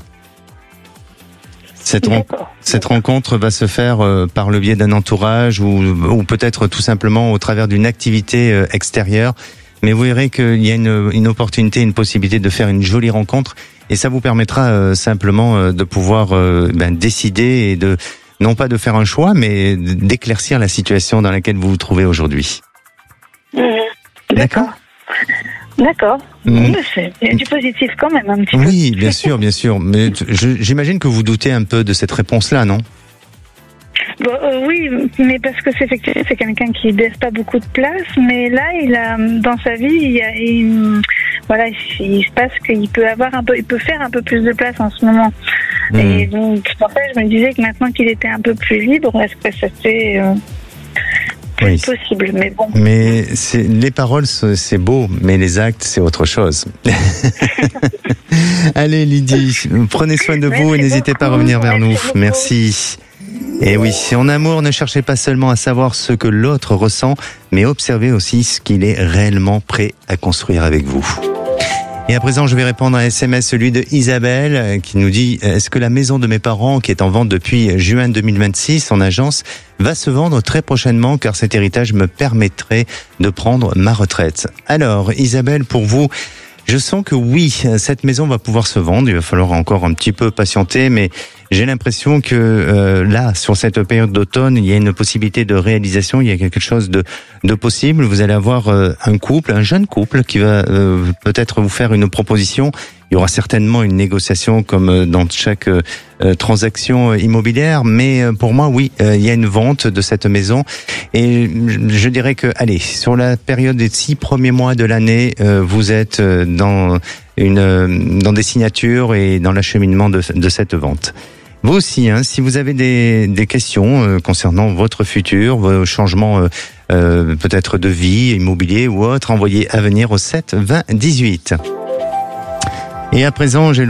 Cette, ren- cette rencontre va se faire euh, par le biais d'un entourage ou, ou peut-être tout simplement au travers d'une activité euh, extérieure. Mais vous verrez qu'il y a une, une opportunité, une possibilité de faire une jolie rencontre et ça vous permettra euh, simplement euh, de pouvoir euh, ben, décider et de non pas de faire un choix, mais d'éclaircir la situation dans laquelle vous vous trouvez aujourd'hui. Mmh. D'accord. D'accord. Mmh. C'est, il y a du positif quand même un petit peu. Oui, bien sûr, bien sûr. Mais je, j'imagine que vous doutez un peu de cette réponse-là, non? Bon, euh, oui, mais parce que c'est effectivement c'est quelqu'un qui laisse pas beaucoup de place, mais là il a dans sa vie il y a il, voilà il se passe qu'il peut avoir un peu il peut faire un peu plus de place en ce moment. Mmh. Et donc pour ça je me disais que maintenant qu'il était un peu plus libre, est-ce que ça fait euh, plus Oui. possible. Mais bon. Mais c'est, les paroles, c'est beau, mais les actes, c'est autre chose. Allez, Lydie, prenez soin de vous et n'hésitez pas à revenir vers nous. Merci. Et oui, en amour, ne cherchez pas seulement à savoir ce que l'autre ressent, mais observez aussi ce qu'il est réellement prêt à construire avec vous. Et à présent, je vais répondre à un S M S, celui de Isabelle, qui nous dit « Est-ce que la maison de mes parents, qui est en vente depuis juin deux mille vingt-six en agence, va se vendre très prochainement, car cet héritage me permettrait de prendre ma retraite ?» Alors, Isabelle, pour vous, je sens que oui, cette maison va pouvoir se vendre. Il va falloir encore un petit peu patienter, mais j'ai l'impression que euh, là, sur cette période d'automne, il y a une possibilité de réalisation, il y a quelque chose de, de possible. Vous allez avoir euh, un couple, un jeune couple qui va euh, peut-être vous faire une proposition. Il y aura certainement une négociation comme dans chaque euh, transaction immobilière, mais pour moi, oui, euh, il y a une vente de cette maison. Et je dirais que, allez, sur la période des six premiers mois de l'année, euh, vous êtes dans une dans des signatures et dans l'acheminement de, de cette vente. Vous aussi, hein, si vous avez des, des questions euh, concernant votre futur, vos changements euh, euh, peut-être de vie, immobilier ou autre, envoyez à venir au sept vingt dix-huit. Et à présent, j'ai le